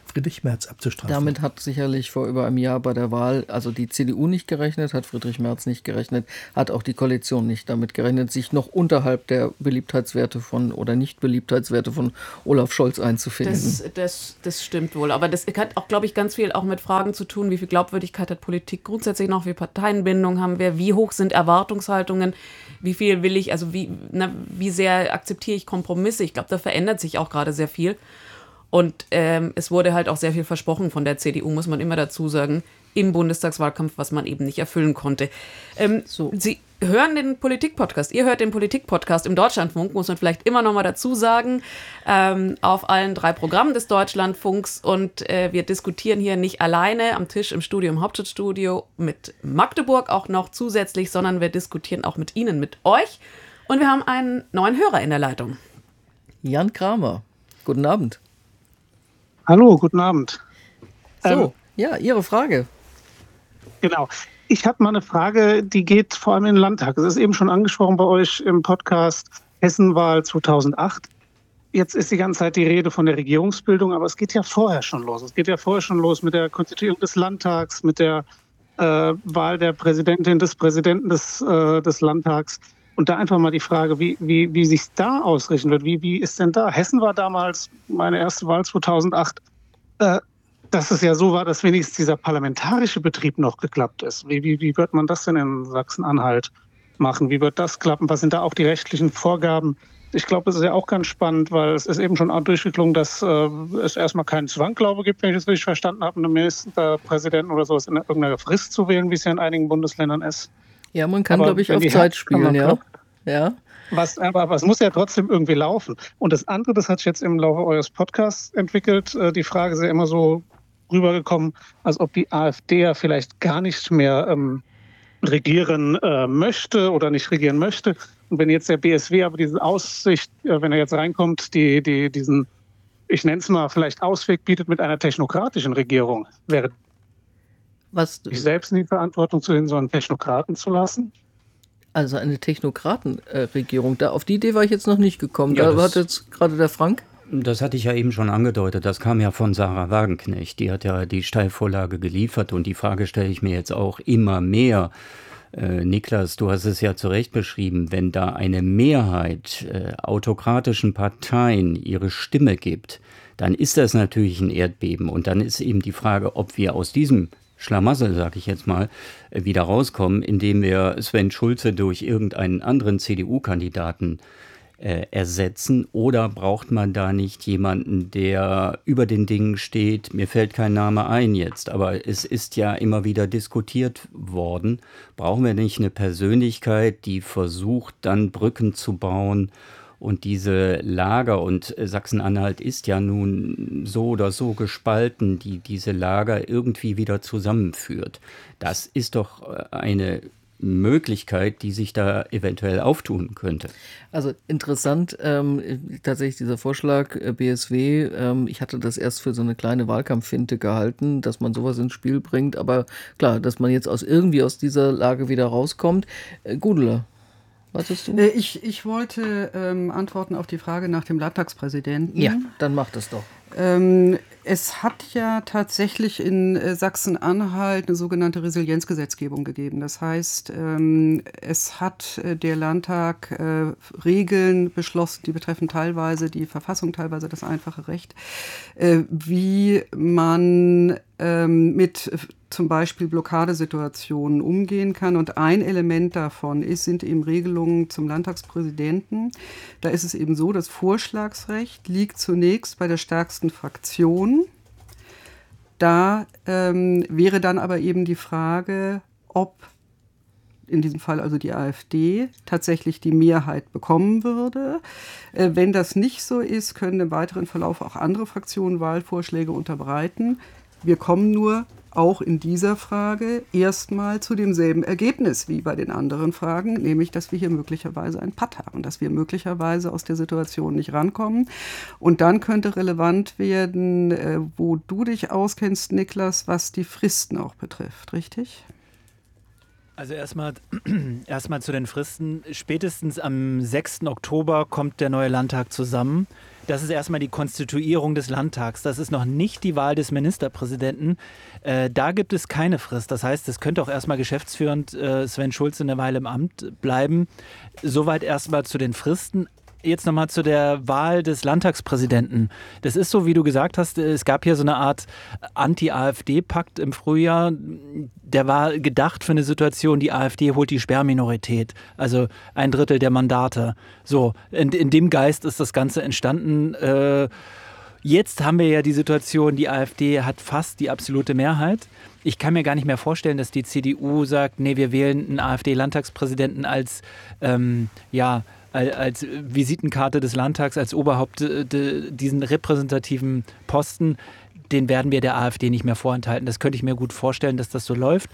Friedrich Merz abzustrafen. Damit hat sicherlich vor über einem Jahr bei der Wahl, also die C D U nicht gerechnet, hat Friedrich Merz nicht gerechnet, hat auch die Koalition nicht damit gerechnet, sich noch unterhalb der Beliebtheitswerte von oder Nicht-Beliebtheitswerte von Olaf Scholz einzufinden. Das, das, das stimmt wohl. Aber das hat auch, glaube ich, ganz viel auch mit Fragen zu tun, wie viel Glaubwürdigkeit hat Politik grundsätzlich noch, wie viel Parteienbindung haben wir, wie hoch sind Erwartungshaltungen, wie viel will ich, also wie, na, wie sehr akzeptiere ich Kompromisse. Ich glaube, da verändert sich auch gerade sehr viel. Und ähm, es wurde halt auch sehr viel versprochen von der C D U, muss man immer dazu sagen, im Bundestagswahlkampf, was man eben nicht erfüllen konnte. Ähm, so. Sie hören den Politik-Podcast, ihr hört den Politik-Podcast im Deutschlandfunk, muss man vielleicht immer noch mal dazu sagen, ähm, auf allen drei Programmen des Deutschlandfunks. Und äh, wir diskutieren hier nicht alleine am Tisch im Studio, im Hauptstadtstudio mit Magdeburg auch noch zusätzlich, sondern wir diskutieren auch mit Ihnen, mit euch. Und wir haben einen neuen Hörer in der Leitung. Jan Kramer, guten Abend. Hallo, guten Abend. So, ähm, ja, Ihre Frage. Genau. Ich habe mal eine Frage, die geht vor allem in den Landtag. Es ist eben schon angesprochen bei euch im Podcast Hessenwahl zweitausendacht. Jetzt ist die ganze Zeit die Rede von der Regierungsbildung, aber es geht ja vorher schon los. Es geht ja vorher schon los mit der Konstituierung des Landtags, mit der äh, Wahl der Präsidentin, des Präsidenten des, äh, des Landtags. Und da einfach mal die Frage, wie, wie, wie sich da ausrichten wird. Wie, wie ist denn da? Hessen war damals meine erste Wahl zweitausendacht, äh, dass es ja so war, dass wenigstens dieser parlamentarische Betrieb noch geklappt ist. Wie, wie, wie wird man das denn in Sachsen-Anhalt machen? Wie wird das klappen? Was sind da auch die rechtlichen Vorgaben? Ich glaube, das ist ja auch ganz spannend, weil es ist eben schon auch durchgeklungen, dass äh, es erstmal keinen Zwang, glaube ich, gibt, wenn ich das richtig verstanden habe, einen Ministerpräsidenten oder sowas in irgendeiner Frist zu wählen, wie es ja in einigen Bundesländern ist. Ja, man kann, glaube ich, auf Zeit spielen, ja. ja. Was, aber, aber es muss ja trotzdem irgendwie laufen. Und das andere, das hat sich jetzt im Laufe eures Podcasts entwickelt, äh, die Frage ist ja immer so rübergekommen, als ob die AfD ja vielleicht gar nicht mehr ähm, regieren äh, möchte oder nicht regieren möchte. Und wenn jetzt der B S W aber diese Aussicht, äh, wenn er jetzt reinkommt, die, die diesen, ich nenne es mal, vielleicht Ausweg bietet mit einer technokratischen Regierung, wäre Was, sich selbst in die Verantwortung zu hin, sondern Technokraten zu lassen? Also eine Technokratenregierung. Da, auf die Idee war ich jetzt noch nicht gekommen. Ja, da hat jetzt gerade der Frank. Das hatte ich ja eben schon angedeutet. Das kam ja von Sarah Wagenknecht. Die hat ja die Steilvorlage geliefert. Und die Frage stelle ich mir jetzt auch immer mehr. Äh, Niklas, du hast es ja zu Recht beschrieben. Wenn da eine Mehrheit äh, autokratischen Parteien ihre Stimme gibt, dann ist das natürlich ein Erdbeben. Und dann ist eben die Frage, ob wir aus diesem Schlamassel, sag ich jetzt mal, wieder rauskommen, indem wir Sven Schulze durch irgendeinen anderen C D U-Kandidaten äh, ersetzen. Oder braucht man da nicht jemanden, der über den Dingen steht? Mir fällt kein Name ein jetzt, aber es ist ja immer wieder diskutiert worden. Brauchen wir nicht eine Persönlichkeit, die versucht, dann Brücken zu bauen? Und diese Lager, und Sachsen-Anhalt ist ja nun so oder so gespalten, die diese Lager irgendwie wieder zusammenführt. Das ist doch eine Möglichkeit, die sich da eventuell auftun könnte. Also interessant, ähm, tatsächlich dieser Vorschlag äh, B S W, ähm, ich hatte das erst für so eine kleine Wahlkampffinte gehalten, dass man sowas ins Spiel bringt, aber klar, dass man jetzt aus irgendwie aus dieser Lage wieder rauskommt. Äh, Gudula. Was ist du? Ich, ich wollte ähm, antworten auf die Frage nach dem Landtagspräsidenten. Ja, dann mach das doch. Ähm, es hat ja tatsächlich in äh, Sachsen-Anhalt eine sogenannte Resilienzgesetzgebung gegeben. Das heißt, ähm, es hat äh, der Landtag äh, Regeln beschlossen, die betreffen teilweise die Verfassung, teilweise das einfache Recht, äh, wie man ähm, mit äh, zum Beispiel Blockadesituationen umgehen kann. Und ein Element davon ist, sind eben Regelungen zum Landtagspräsidenten. Da ist es eben so, das Vorschlagsrecht liegt zunächst bei der stärksten Fraktion. Da ähm, wäre dann aber eben die Frage, ob in diesem Fall also die AfD tatsächlich die Mehrheit bekommen würde. Äh, wenn das nicht so ist, können im weiteren Verlauf auch andere Fraktionen Wahlvorschläge unterbreiten. Wir kommen nur auch in dieser Frage erstmal zu demselben Ergebnis wie bei den anderen Fragen, nämlich, dass wir hier möglicherweise einen Patt haben, dass wir möglicherweise aus der Situation nicht rankommen. Und dann könnte relevant werden, äh, wo du dich auskennst, Niklas, was die Fristen auch betrifft, richtig? Also erstmal erstmal zu den Fristen. Spätestens am sechsten Oktober kommt der neue Landtag zusammen. Das ist erstmal die Konstituierung des Landtags. Das ist noch nicht die Wahl des Ministerpräsidenten. Äh, da gibt es keine Frist. Das heißt, es könnte auch erstmal geschäftsführend äh, Sven Schulze eine Weile im Amt bleiben. Soweit erstmal zu den Fristen. Jetzt nochmal zu der Wahl des Landtagspräsidenten. Das ist so, wie du gesagt hast, es gab hier so eine Art Anti-AfD-Pakt im Frühjahr. Der war gedacht für eine Situation, die AfD holt die Sperrminorität, also ein Drittel der Mandate. So, in, in dem Geist ist das Ganze entstanden. Äh, jetzt haben wir ja die Situation, die AfD hat fast die absolute Mehrheit. Ich kann mir gar nicht mehr vorstellen, dass die C D U sagt, nee, wir wählen einen AfD-Landtagspräsidenten als, ähm, ja, als Visitenkarte des Landtags, als Oberhaupt diesen repräsentativen Posten, den werden wir der AfD nicht mehr vorenthalten. Das könnte ich mir gut vorstellen, dass das so läuft.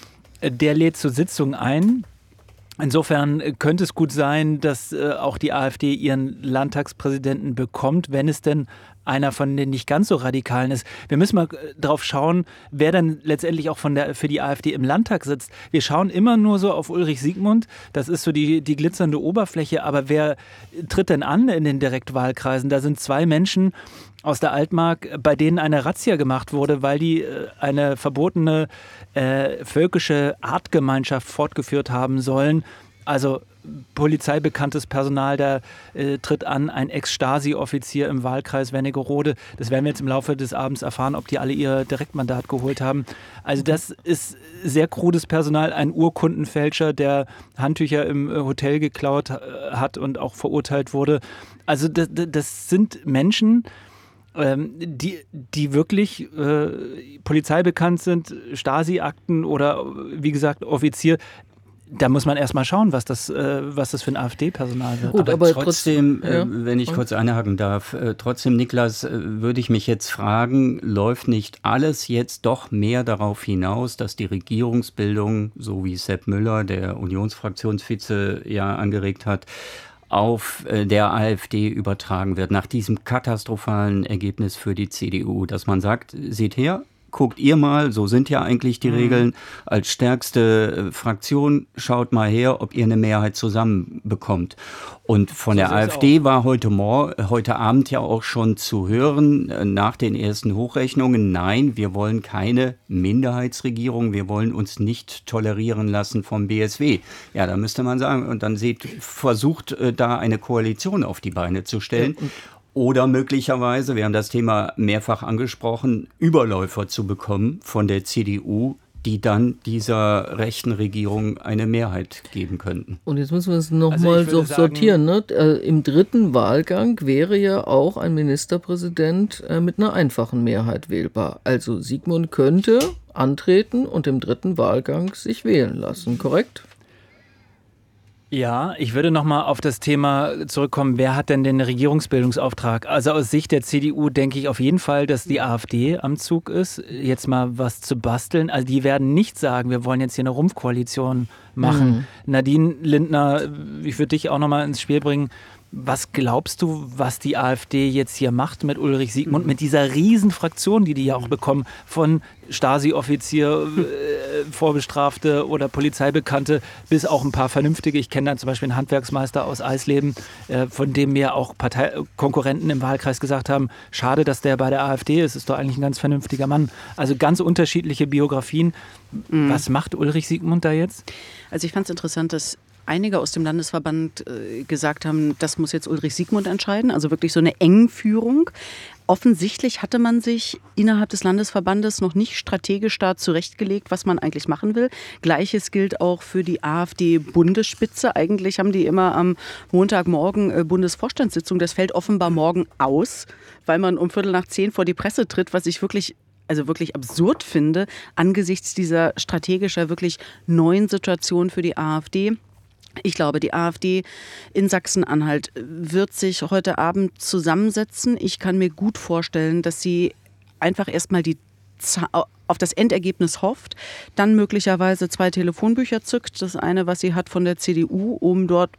Der lädt zur Sitzung ein. Insofern könnte es gut sein, dass auch die AfD ihren Landtagspräsidenten bekommt, wenn es denn einer von den nicht ganz so Radikalen ist. Wir müssen mal drauf schauen, wer dann letztendlich auch von der, für die AfD im Landtag sitzt. Wir schauen immer nur so auf Ulrich Siegmund, das ist so die, die glitzernde Oberfläche, aber wer tritt denn an in den Direktwahlkreisen? Da sind zwei Menschen aus der Altmark, bei denen eine Razzia gemacht wurde, weil die äh, eine verbotene äh, völkische Artgemeinschaft fortgeführt haben sollen. Also polizeibekanntes Personal, da äh, tritt an, ein Ex-Stasi-Offizier im Wahlkreis Wernigerode. Das werden wir jetzt im Laufe des Abends erfahren, ob die alle ihr Direktmandat geholt haben. Also das ist sehr krudes Personal, ein Urkundenfälscher, der Handtücher im Hotel geklaut äh, hat und auch verurteilt wurde. Also das, das sind Menschen, ähm, die, die wirklich äh, polizeibekannt sind, Stasi-Akten oder wie gesagt Offizier. Da muss man erstmal schauen, was das, äh, was das für ein AfD-Personal wird. Gut, aber, aber trotzdem, äh, ja. wenn ich kurz einhaken darf, äh, trotzdem, Niklas, äh, würde ich mich jetzt fragen, läuft nicht alles jetzt doch mehr darauf hinaus, dass die Regierungsbildung, so wie Sepp Müller, der Unionsfraktionsvize, ja angeregt hat, auf äh, der AfD übertragen wird, nach diesem katastrophalen Ergebnis für die C D U, dass man sagt, seht her, guckt ihr mal, so sind ja eigentlich die mhm. Regeln, als stärkste Fraktion schaut mal her, ob ihr eine Mehrheit zusammenbekommt. Und von so der AfD war heute Morgen, heute Abend ja auch schon zu hören, nach den ersten Hochrechnungen, nein, wir wollen keine Minderheitsregierung, wir wollen uns nicht tolerieren lassen vom B S W. Ja, da müsste man sagen, und dann seht, versucht da eine Koalition auf die Beine zu stellen. Ja. Oder möglicherweise, wir haben das Thema mehrfach angesprochen, Überläufer zu bekommen von der C D U, die dann dieser rechten Regierung eine Mehrheit geben könnten. Und jetzt müssen wir es nochmal also so sortieren. Ne? Im dritten Wahlgang wäre ja auch ein Ministerpräsident mit einer einfachen Mehrheit wählbar. Also Siegmund könnte antreten und im dritten Wahlgang sich wählen lassen, korrekt? Ja, ich würde nochmal auf das Thema zurückkommen, wer hat denn den Regierungsbildungsauftrag? Also aus Sicht der C D U denke ich auf jeden Fall, dass die AfD am Zug ist, jetzt mal was zu basteln. Also die werden nicht sagen, wir wollen jetzt hier eine Rumpfkoalition machen. Mhm. Nadine Lindner, ich würde dich auch nochmal ins Spiel bringen. Was glaubst du, was die AfD jetzt hier macht mit Ulrich Siegmund, mit dieser Riesenfraktion, die die ja auch bekommen, von Stasi-Offizier, äh, Vorbestrafte oder Polizeibekannte bis auch ein paar Vernünftige. Ich kenne dann zum Beispiel einen Handwerksmeister aus Eisleben, äh, von dem mir auch Parteikonkurrenten im Wahlkreis gesagt haben, schade, dass der bei der AfD ist, ist doch eigentlich ein ganz vernünftiger Mann. Also ganz unterschiedliche Biografien. Mhm. Was macht Ulrich Siegmund da jetzt? Also ich fand es interessant, dass einige aus dem Landesverband äh, gesagt haben, das muss jetzt Ulrich Siegmund entscheiden, also wirklich so eine Engführung. Offensichtlich hatte man sich innerhalb des Landesverbandes noch nicht strategisch da zurechtgelegt, was man eigentlich machen will. Gleiches gilt auch für die AfD-Bundesspitze. Eigentlich haben die immer am Montagmorgen äh, Bundesvorstandssitzung. Das fällt offenbar morgen aus, weil man um Viertel nach zehn vor die Presse tritt, was ich wirklich also wirklich absurd finde, angesichts dieser strategischer, wirklich neuen Situation für die AfD. Ich glaube, die AfD in Sachsen-Anhalt wird sich heute Abend zusammensetzen. Ich kann mir gut vorstellen, dass sie einfach erstmal die auf das Endergebnis hofft, dann möglicherweise zwei Telefonbücher zückt. Das eine, was sie hat von der C D U, um dort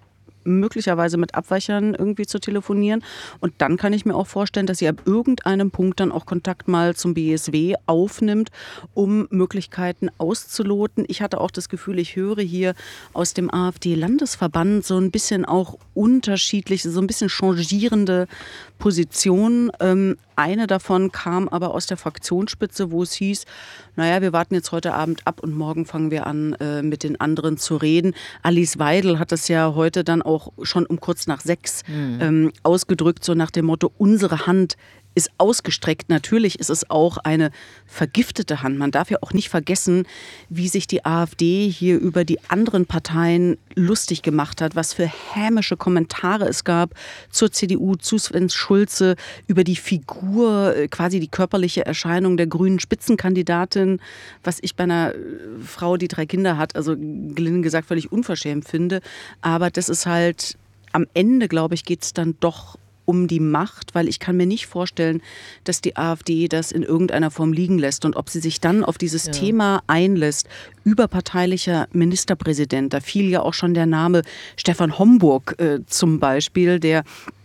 möglicherweise mit Abweichern irgendwie zu telefonieren. Und dann kann ich mir auch vorstellen, dass sie ab irgendeinem Punkt dann auch Kontakt mal zum B S W aufnimmt, um Möglichkeiten auszuloten. Ich hatte auch das Gefühl, ich höre hier aus dem AfD-Landesverband so ein bisschen auch unterschiedliche, so ein bisschen changierende Positionen. Ähm, eine davon kam aber aus der Fraktionsspitze, wo es hieß, naja, wir warten jetzt heute Abend ab und morgen fangen wir an, äh, mit den anderen zu reden. Alice Weidel hat das ja heute dann auch schon um kurz nach sechs mhm. ähm, ausgedrückt, so nach dem Motto, unsere Hand ist ausgestreckt. Natürlich ist es auch eine vergiftete Hand. Man darf ja auch nicht vergessen, wie sich die AfD hier über die anderen Parteien lustig gemacht hat, was für hämische Kommentare es gab zur C D U, zu Sven Schulze, über die Figur, quasi die körperliche Erscheinung der grünen Spitzenkandidatin, was ich bei einer Frau, die drei Kinder hat, also gelinde gesagt völlig unverschämt finde. Aber das ist halt, am Ende, glaube ich, geht es dann doch um die Macht, weil ich kann mir nicht vorstellen, dass die AfD das in irgendeiner Form liegen lässt. Und ob sie sich dann auf dieses ja. Thema einlässt, überparteilicher Ministerpräsident, da fiel ja auch schon der Name Stefan Homburg äh, zum Beispiel, der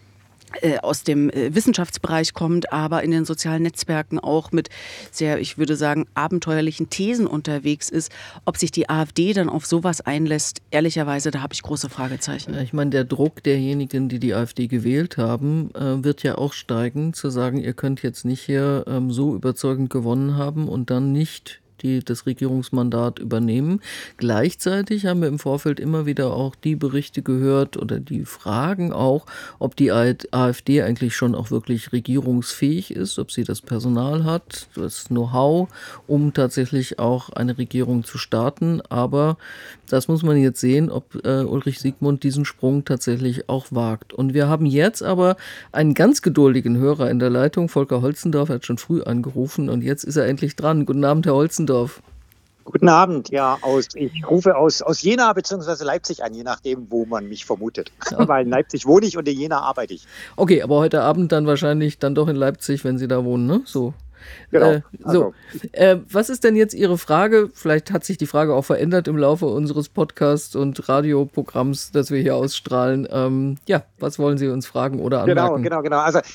äh, aus dem äh, Wissenschaftsbereich kommt, aber in den sozialen Netzwerken auch mit sehr, ich würde sagen, abenteuerlichen Thesen unterwegs ist. Ob sich die AfD dann auf sowas einlässt, ehrlicherweise, da habe ich große Fragezeichen. Ich meine, der Druck derjenigen, die die AfD gewählt haben, äh, wird ja auch steigen, zu sagen, ihr könnt jetzt nicht hier ähm, so überzeugend gewonnen haben und dann nicht die das Regierungsmandat übernehmen. Gleichzeitig haben wir im Vorfeld immer wieder auch die Berichte gehört oder die Fragen auch, ob die AfD eigentlich schon auch wirklich regierungsfähig ist, ob sie das Personal hat, das Know-how, um tatsächlich auch eine Regierung zu starten. Aber das muss man jetzt sehen, ob äh, Ulrich Siegmund diesen Sprung tatsächlich auch wagt. Und wir haben jetzt aber einen ganz geduldigen Hörer in der Leitung. Volker Holzendorf hat schon früh angerufen und jetzt ist er endlich dran. Guten Abend, Herr Holzendorf. Guten Abend, ja, aus, ich rufe aus, aus Jena bzw. Leipzig an, je nachdem, wo man mich vermutet. Ja. Weil in Leipzig wohne ich und in Jena arbeite ich. Okay, aber heute Abend dann wahrscheinlich dann doch in Leipzig, wenn Sie da wohnen, ne? So. Genau. Äh, so. Also. Äh, was ist denn jetzt Ihre Frage? Vielleicht hat sich die Frage auch verändert im Laufe unseres Podcasts und Radioprogramms, das wir hier ausstrahlen. Ähm, ja, was wollen Sie uns fragen oder anmerken? Genau, genau, genau. Also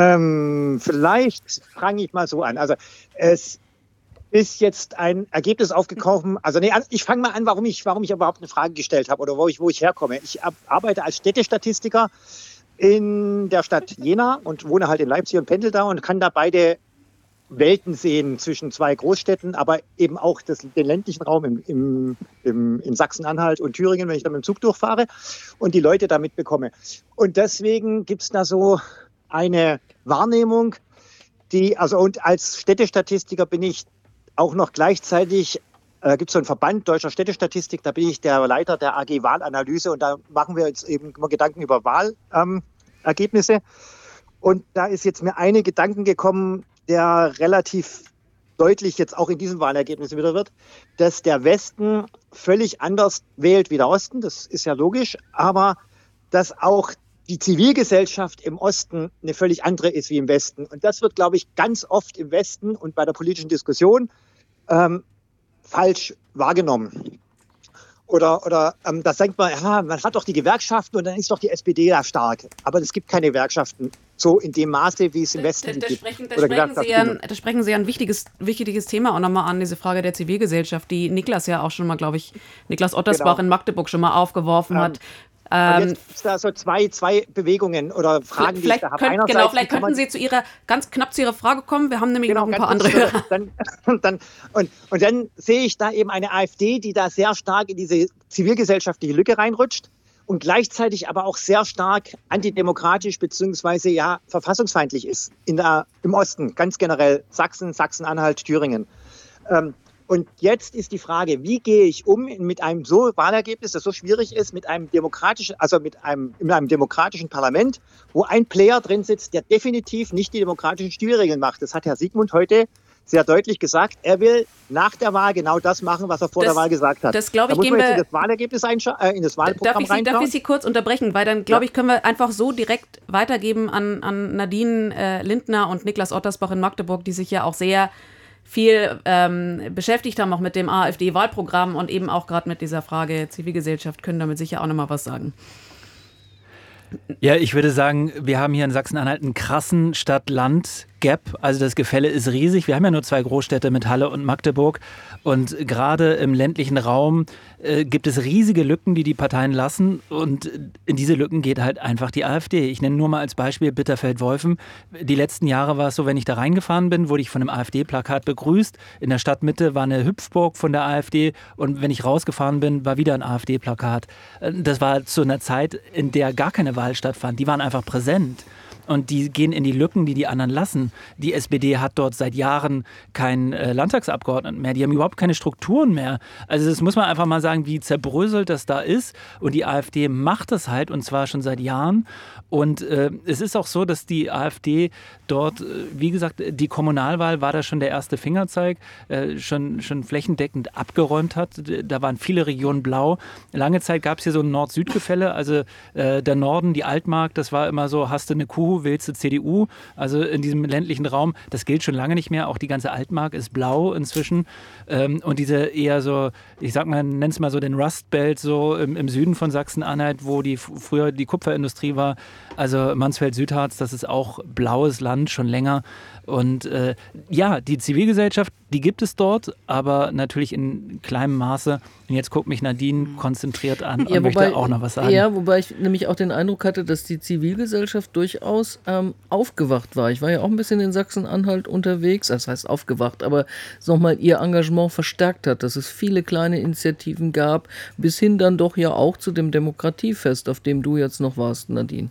ähm, vielleicht fange ich mal so an. Also es ist jetzt ein Ergebnis aufgekommen. Also nee, ich fange mal an, warum ich, warum ich überhaupt eine Frage gestellt habe oder wo ich, wo ich herkomme. Ich arbeite als Städtestatistiker in der Stadt Jena und wohne halt in Leipzig und pendel da und kann da beide Welten sehen zwischen zwei Großstädten, aber eben auch das, den ländlichen Raum im, im, im, in Sachsen-Anhalt und Thüringen, wenn ich da mit dem Zug durchfahre und die Leute da mitbekomme. Und deswegen gibt es da so eine Wahrnehmung, die, also und als Städtestatistiker bin ich auch noch gleichzeitig, äh, gibt es so einen Verband Deutscher Städtestatistik, da bin ich der Leiter der A G Wahlanalyse und da machen wir uns eben immer Gedanken über Wahlergebnisse. Ähm, und da ist jetzt mir eine Gedanken gekommen, der relativ deutlich jetzt auch in diesem Wahlergebnis wieder wird, dass der Westen völlig anders wählt wie der Osten, das ist ja logisch, aber dass auch die Zivilgesellschaft im Osten eine völlig andere ist wie im Westen. Und das wird, glaube ich, ganz oft im Westen und bei der politischen Diskussion ähm, falsch wahrgenommen. Oder, oder ähm, das denkt man, ja, man hat doch die Gewerkschaften und dann ist doch die S P D da stark. Aber es gibt keine Gewerkschaften so in dem Maße, wie es im Westen da, da, da gibt. Sprechen, da, sprechen Sie ein, da sprechen Sie ein wichtiges, wichtiges Thema auch nochmal an, diese Frage der Zivilgesellschaft, die Niklas ja auch schon mal, glaube ich, Niklas Ottersbach genau. in Magdeburg schon mal aufgeworfen ähm, hat. Und jetzt gibt es da so zwei, zwei Bewegungen oder Fragen, vielleicht die ich da könnt, habe. Genau, vielleicht könnten Sie zu Ihrer, ganz knapp zu Ihrer Frage kommen. Wir haben nämlich genau, noch ein paar andere Hörer. Dann, und, dann, und, und dann sehe ich da eben eine AfD, die da sehr stark in diese zivilgesellschaftliche Lücke reinrutscht und gleichzeitig aber auch sehr stark antidemokratisch bzw. ja verfassungsfeindlich ist in der, im Osten, ganz generell Sachsen, Sachsen-Anhalt, Thüringen. Ähm, Und jetzt ist die Frage, wie gehe ich um mit einem so Wahlergebnis, das so schwierig ist, mit einem demokratischen, also mit einem, in einem demokratischen Parlament, wo ein Player drin sitzt, der definitiv nicht die demokratischen Spielregeln macht. Das hat Herr Siegmund heute sehr deutlich gesagt. Er will nach der Wahl genau das machen, was er vor das, der Wahl gesagt hat. Das glaube ich, da muss gehen man wir jetzt in das Wahlergebnis einscha- äh, in das Wahlprogramm darf ich, Sie, reinschauen. darf ich Sie kurz unterbrechen, weil dann, glaube ja. ich, können wir einfach so direkt weitergeben an, an Nadine äh, Lindner und Niklas Ottersbach in Magdeburg, die sich ja auch sehr viel ähm, beschäftigt haben, auch mit dem AfD-Wahlprogramm und eben auch gerade mit dieser Frage Zivilgesellschaft, können damit sicher auch nochmal was sagen. Ja, ich würde sagen, wir haben hier in Sachsen-Anhalt einen krassen Stadt-Land-Gap. Also das Gefälle ist riesig. Wir haben ja nur zwei Großstädte mit Halle und Magdeburg. Und gerade im ländlichen Raum äh, gibt es riesige Lücken, die die Parteien lassen. Und in diese Lücken geht halt einfach die AfD. Ich nenne nur mal als Beispiel Bitterfeld-Wolfen. Die letzten Jahre war es so, wenn ich da reingefahren bin, wurde ich von einem AfD-Plakat begrüßt. In der Stadtmitte war eine Hüpfburg von der AfD. Und wenn ich rausgefahren bin, war wieder ein AfD-Plakat. Das war zu einer Zeit, in der gar keine Wahl stattfand. Die waren einfach präsent. Und die gehen in die Lücken, die die anderen lassen. Die S P D hat dort seit Jahren keinen äh, Landtagsabgeordneten mehr. Die haben überhaupt keine Strukturen mehr. Also das muss man einfach mal sagen, wie zerbröselt das da ist. Und die AfD macht das halt, und zwar schon seit Jahren. Und äh, es ist auch so, dass die AfD dort, äh, wie gesagt, die Kommunalwahl war da schon der erste Fingerzeig, äh, schon, schon flächendeckend abgeräumt hat. Da waren viele Regionen blau. Lange Zeit gab es hier so ein Nord-Süd-Gefälle. Also äh, der Norden, die Altmark, das war immer so, hast du eine Kuh, wählst du C D U, also in diesem ländlichen Raum, das gilt schon lange nicht mehr, auch die ganze Altmark ist blau inzwischen ähm, und diese eher so, ich sag mal, nenn's mal so den Rust Belt so im, im Süden von Sachsen-Anhalt, wo die früher die Kupferindustrie war, also Mansfeld-Südharz, das ist auch blaues Land schon länger. Und äh, ja, die Zivilgesellschaft, die gibt es dort, aber natürlich in kleinem Maße. Und jetzt guckt mich Nadine konzentriert an und ja, wobei, möchte auch noch was sagen. Ja, wobei ich nämlich auch den Eindruck hatte, dass die Zivilgesellschaft durchaus ähm, aufgewacht war. Ich war ja auch ein bisschen in Sachsen-Anhalt unterwegs, das heißt aufgewacht, aber nochmal ihr Engagement verstärkt hat, dass es viele kleine Initiativen gab, bis hin dann doch ja auch zu dem Demokratiefest, auf dem du jetzt noch warst, Nadine.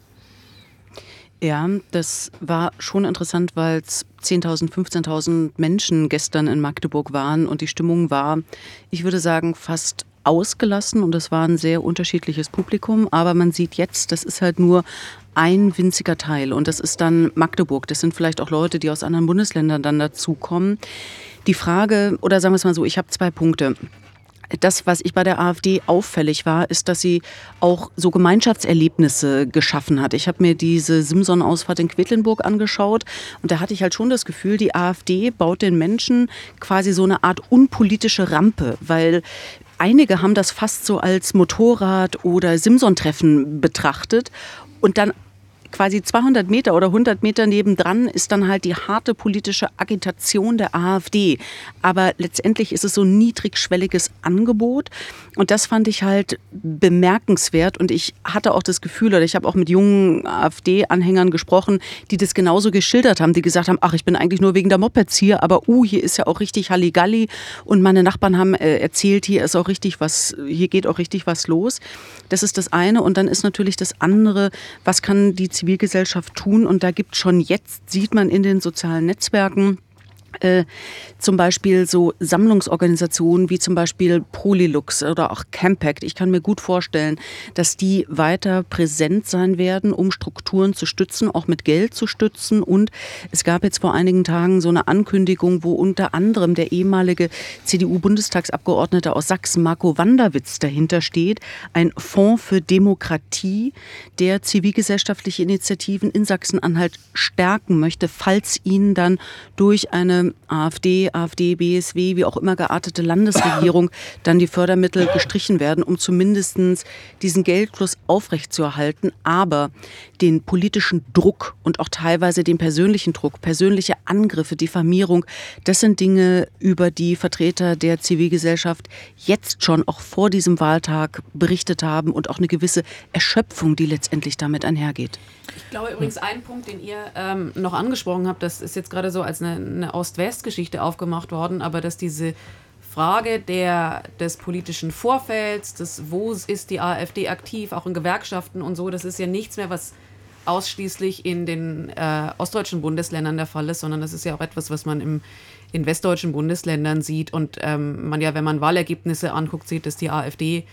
Ja, das war schon interessant, weil es zehntausend, fünfzehntausend Menschen gestern in Magdeburg waren und die Stimmung war, ich würde sagen, fast ausgelassen und es war ein sehr unterschiedliches Publikum, aber man sieht jetzt, das ist halt nur ein winziger Teil und das ist dann Magdeburg. Das sind vielleicht auch Leute, die aus anderen Bundesländern dann dazukommen. Die Frage, oder sagen wir es mal so, ich habe zwei Punkte. Das, was ich bei der AfD auffällig war, ist, dass sie auch so Gemeinschaftserlebnisse geschaffen hat. Ich habe mir diese Simson-Ausfahrt in Quedlinburg angeschaut und da hatte ich halt schon das Gefühl, die AfD baut den Menschen quasi so eine Art unpolitische Rampe, weil einige haben das fast so als Motorrad- oder Simson-Treffen betrachtet und dann quasi zweihundert Meter oder hundert Meter nebendran ist dann halt die harte politische Agitation der AfD. Aber letztendlich ist es so ein niedrigschwelliges Angebot. Und das fand ich halt bemerkenswert. Und ich hatte auch das Gefühl, oder ich habe auch mit jungen AfD-Anhängern gesprochen, die das genauso geschildert haben, die gesagt haben, ach, ich bin eigentlich nur wegen der Mopeds hier, aber uh, hier ist ja auch richtig Halligalli. Und meine Nachbarn haben äh, erzählt, hier ist auch richtig was, hier geht auch richtig was los. Das ist das eine. Und dann ist natürlich das andere, was kann die Zivilgesellschaft tun? Und da gibt schon jetzt, sieht man in den sozialen Netzwerken, Äh, zum Beispiel so Sammlungsorganisationen wie zum Beispiel Polylux oder auch Campact. Ich kann mir gut vorstellen, dass die weiter präsent sein werden, um Strukturen zu stützen, auch mit Geld zu stützen. Und es gab jetzt vor einigen Tagen so eine Ankündigung, wo unter anderem der ehemalige C D U-Bundestagsabgeordnete aus Sachsen, Marco Wanderwitz, dahinter steht. Ein Fonds für Demokratie, der zivilgesellschaftliche Initiativen in Sachsen-Anhalt stärken möchte, falls ihnen dann durch eine AfD, AfD, B S W, wie auch immer geartete Landesregierung dann die Fördermittel gestrichen werden, um zumindest diesen Geldfluss aufrechtzuerhalten, aber den politischen Druck und auch teilweise den persönlichen Druck, persönliche Angriffe, Diffamierung, das sind Dinge, über die Vertreter der Zivilgesellschaft jetzt schon auch vor diesem Wahltag berichtet haben und auch eine gewisse Erschöpfung, die letztendlich damit einhergeht. Ich glaube übrigens, ein Punkt, den ihr ähm, noch angesprochen habt, das ist jetzt gerade so als eine, eine Ost-West-Geschichte aufgemacht worden, aber dass diese Frage der, des politischen Vorfelds, des, wo ist die AfD aktiv, auch in Gewerkschaften und so, das ist ja nichts mehr, was ausschließlich in den äh, ostdeutschen Bundesländern der Fall ist, sondern das ist ja auch etwas, was man im, in westdeutschen Bundesländern sieht und ähm, man ja, wenn man Wahlergebnisse anguckt, sieht, dass die AfD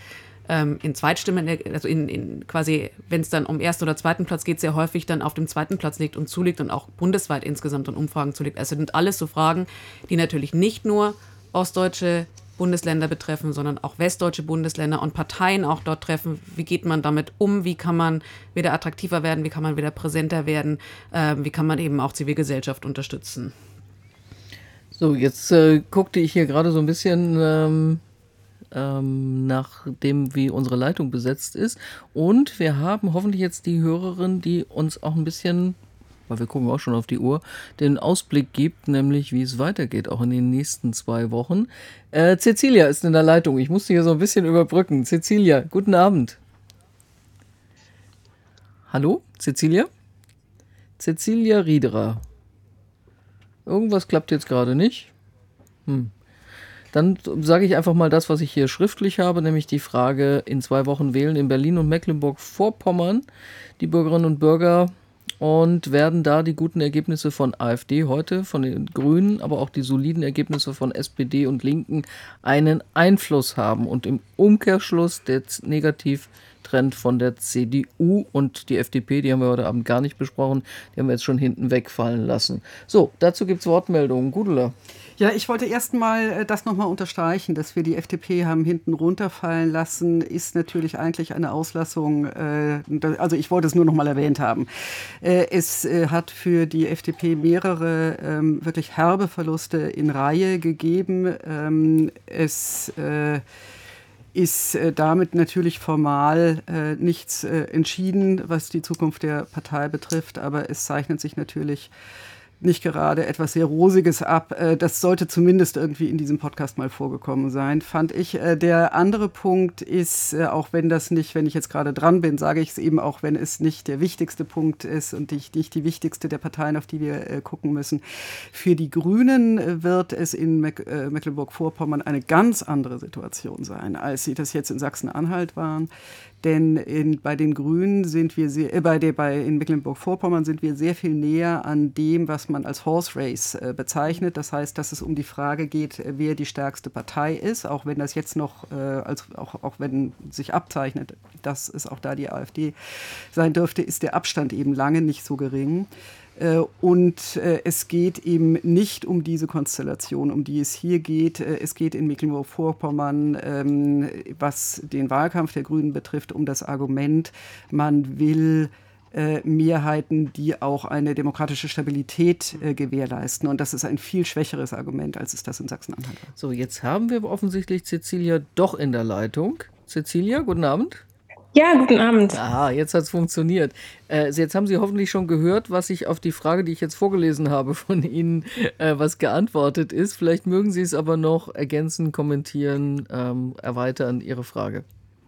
in Zweitstimmen, also in, in quasi, wenn es dann um ersten oder zweiten Platz geht, sehr häufig dann auf dem zweiten Platz liegt und zulegt und auch bundesweit insgesamt in Umfragen zulegt. Also sind alles so Fragen, die natürlich nicht nur ostdeutsche Bundesländer betreffen, sondern auch westdeutsche Bundesländer und Parteien auch dort treffen. Wie geht man damit um? Wie kann man wieder attraktiver werden? Wie kann man wieder präsenter werden? Äh, wie kann man eben auch Zivilgesellschaft unterstützen? So, jetzt äh, guckte ich hier gerade so ein bisschen ähm ähm, nachdem wie unsere Leitung besetzt ist. Und wir haben hoffentlich jetzt die Hörerin, die uns auch ein bisschen, weil wir gucken auch schon auf die Uhr, den Ausblick gibt, nämlich wie es weitergeht, auch in den nächsten zwei Wochen. Äh, Cecilia ist in der Leitung. Ich musste hier so ein bisschen überbrücken. Cecilia, guten Abend. Hallo, Cecilia? Cecilia Riederer. Irgendwas klappt jetzt gerade nicht. Hm. Dann sage ich einfach mal das, was ich hier schriftlich habe, nämlich die Frage, in zwei Wochen wählen in Berlin und Mecklenburg-Vorpommern die Bürgerinnen und Bürger und werden da die guten Ergebnisse von AfD heute, von den Grünen, aber auch die soliden Ergebnisse von S P D und Linken einen Einfluss haben und im Umkehrschluss der Negativtrend von der C D U und die F D P, die haben wir heute Abend gar nicht besprochen, die haben wir jetzt schon hinten wegfallen lassen. So, dazu gibt es Wortmeldungen. Gudula. Ja, ich wollte erst mal das nochmal unterstreichen, dass wir die F D P haben hinten runterfallen lassen, ist natürlich eigentlich eine Auslassung, äh, also ich wollte es nur nochmal erwähnt haben. Äh, es äh, hat für die F D P mehrere ähm, wirklich herbe Verluste in Reihe gegeben. Ähm, es äh, ist äh, damit natürlich formal äh, nichts äh, entschieden, was die Zukunft der Partei betrifft, aber es zeichnet sich natürlich nicht gerade etwas sehr Rosiges ab. Das sollte zumindest irgendwie in diesem Podcast mal vorgekommen sein, fand ich. Der andere Punkt ist, auch wenn das nicht, wenn ich jetzt gerade dran bin, sage ich es eben auch, wenn es nicht der wichtigste Punkt ist und nicht, nicht die wichtigste der Parteien, auf die wir gucken müssen. Für die Grünen wird es in Mecklenburg-Vorpommern eine ganz andere Situation sein, als sie das jetzt in Sachsen-Anhalt waren. Denn in, bei den Grünen sind wir sehr, äh, bei der, bei, in Mecklenburg-Vorpommern sind wir sehr viel näher an dem, was man als Horse Race äh, bezeichnet. Das heißt, dass es um die Frage geht, wer die stärkste Partei ist, auch wenn das jetzt noch, äh, als, auch, auch wenn sich abzeichnet, dass es auch da die AfD sein dürfte, ist der Abstand eben lange nicht so gering. Und es geht eben nicht um diese Konstellation, um die es hier geht. Es geht in Mecklenburg-Vorpommern, was den Wahlkampf der Grünen betrifft, um das Argument, man will Mehrheiten, die auch eine demokratische Stabilität gewährleisten. Und das ist ein viel schwächeres Argument, als es das in Sachsen-Anhalt war. So, jetzt haben wir offensichtlich Cecilia doch in der Leitung. Cecilia, guten Abend. Ja, guten Abend. Aha, jetzt hat es funktioniert. Äh, jetzt haben Sie hoffentlich schon gehört, was ich auf die Frage, die ich jetzt vorgelesen habe, von Ihnen, äh, was geantwortet ist. Vielleicht mögen Sie es aber noch ergänzen, kommentieren, ähm, erweitern, Ihre Frage.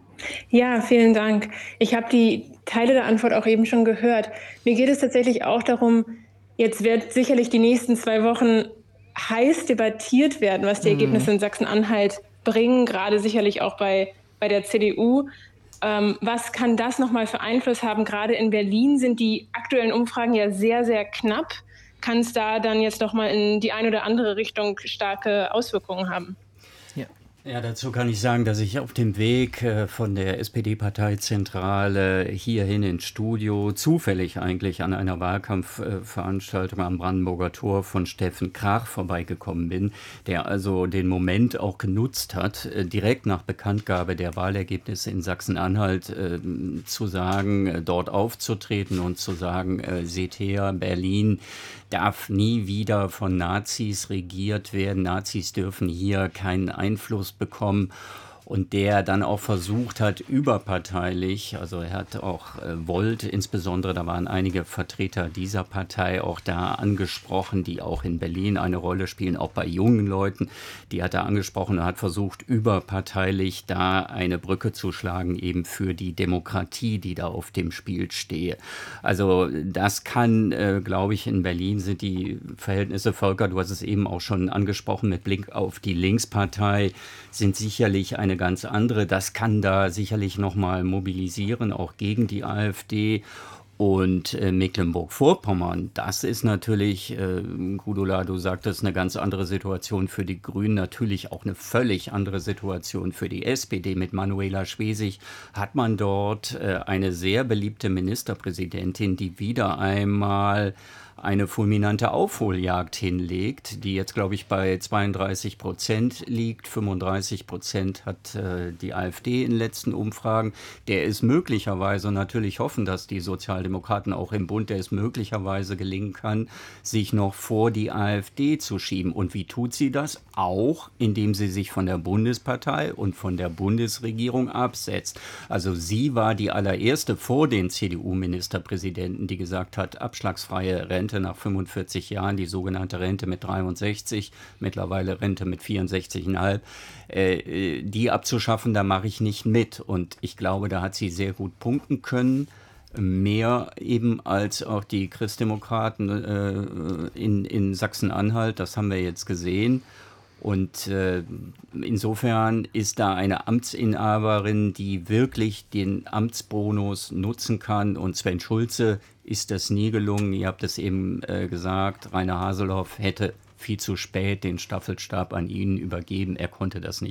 Ja, vielen Dank. Ich habe die Teile der Antwort auch eben schon gehört. Mir geht es tatsächlich auch darum, jetzt wird sicherlich die nächsten zwei Wochen heiß debattiert werden, was die mhm. Ergebnisse in Sachsen-Anhalt bringen, gerade sicherlich auch bei, bei der C D U. Ähm, was kann das nochmal für Einfluss haben? Gerade in Berlin sind die aktuellen Umfragen ja sehr, sehr knapp. Kann es da dann jetzt nochmal in die eine oder andere Richtung starke Auswirkungen haben? Ja. Ja, dazu kann ich sagen, dass ich auf dem Weg äh, von der S P D-Parteizentrale hierhin ins Studio zufällig eigentlich an einer Wahlkampfveranstaltung äh, am Brandenburger Tor von Steffen Krach vorbeigekommen bin, der also den Moment auch genutzt hat, äh, direkt nach Bekanntgabe der Wahlergebnisse in Sachsen-Anhalt äh, zu sagen, äh, dort aufzutreten und zu sagen, äh, seht her, Berlin darf nie wieder von Nazis regiert werden. Nazis dürfen hier keinen Einfluss bekommen. Und der dann auch versucht hat, überparteilich, also er hat auch äh, Volt, insbesondere, da waren einige Vertreter dieser Partei auch da angesprochen, die auch in Berlin eine Rolle spielen, auch bei jungen Leuten, die hat er angesprochen und hat versucht, überparteilich da eine Brücke zu schlagen, eben für die Demokratie, die da auf dem Spiel stehe. Also das kann, äh, glaube ich, in Berlin sind die Verhältnisse, Volker, du hast es eben auch schon angesprochen, mit Blick auf die Linkspartei, sind sicherlich eine ganz andere. Das kann da sicherlich nochmal mobilisieren, auch gegen die AfD. Und äh, Mecklenburg-Vorpommern, das ist natürlich, äh, Gudula, du sagtest, eine ganz andere Situation für die Grünen, natürlich auch eine völlig andere Situation für die S P D. Mit Manuela Schwesig hat man dort äh, eine sehr beliebte Ministerpräsidentin, die wieder einmal eine fulminante Aufholjagd hinlegt, die jetzt, glaube ich, bei zweiunddreißig Prozent liegt. fünfunddreißig Prozent hat äh, die AfD in den letzten Umfragen. Der ist möglicherweise, und natürlich hoffen das die Sozialdemokraten auch im Bund, der es möglicherweise gelingen kann, sich noch vor die AfD zu schieben. Und wie tut sie das? Auch, indem sie sich von der Bundespartei und von der Bundesregierung absetzt. Also sie war die allererste vor den C D U-Ministerpräsidenten, die gesagt hat, abschlagsfreie Rente nach fünfundvierzig Jahren, die sogenannte Rente mit dreiundsechzig, mittlerweile Rente mit vierundsechzig Komma fünf, äh, die abzuschaffen, da mache ich nicht mit. Und ich glaube, da hat sie sehr gut punkten können. Mehr eben als auch die Christdemokraten äh, in, in Sachsen-Anhalt, das haben wir jetzt gesehen. Und äh, insofern ist da eine Amtsinhaberin, die wirklich den Amtsbonus nutzen kann. Und Sven Schulze ist das nie gelungen. Ihr habt es eben äh, gesagt, Rainer Haseloff hätte viel zu spät den Staffelstab an ihn übergeben. Er konnte das nicht.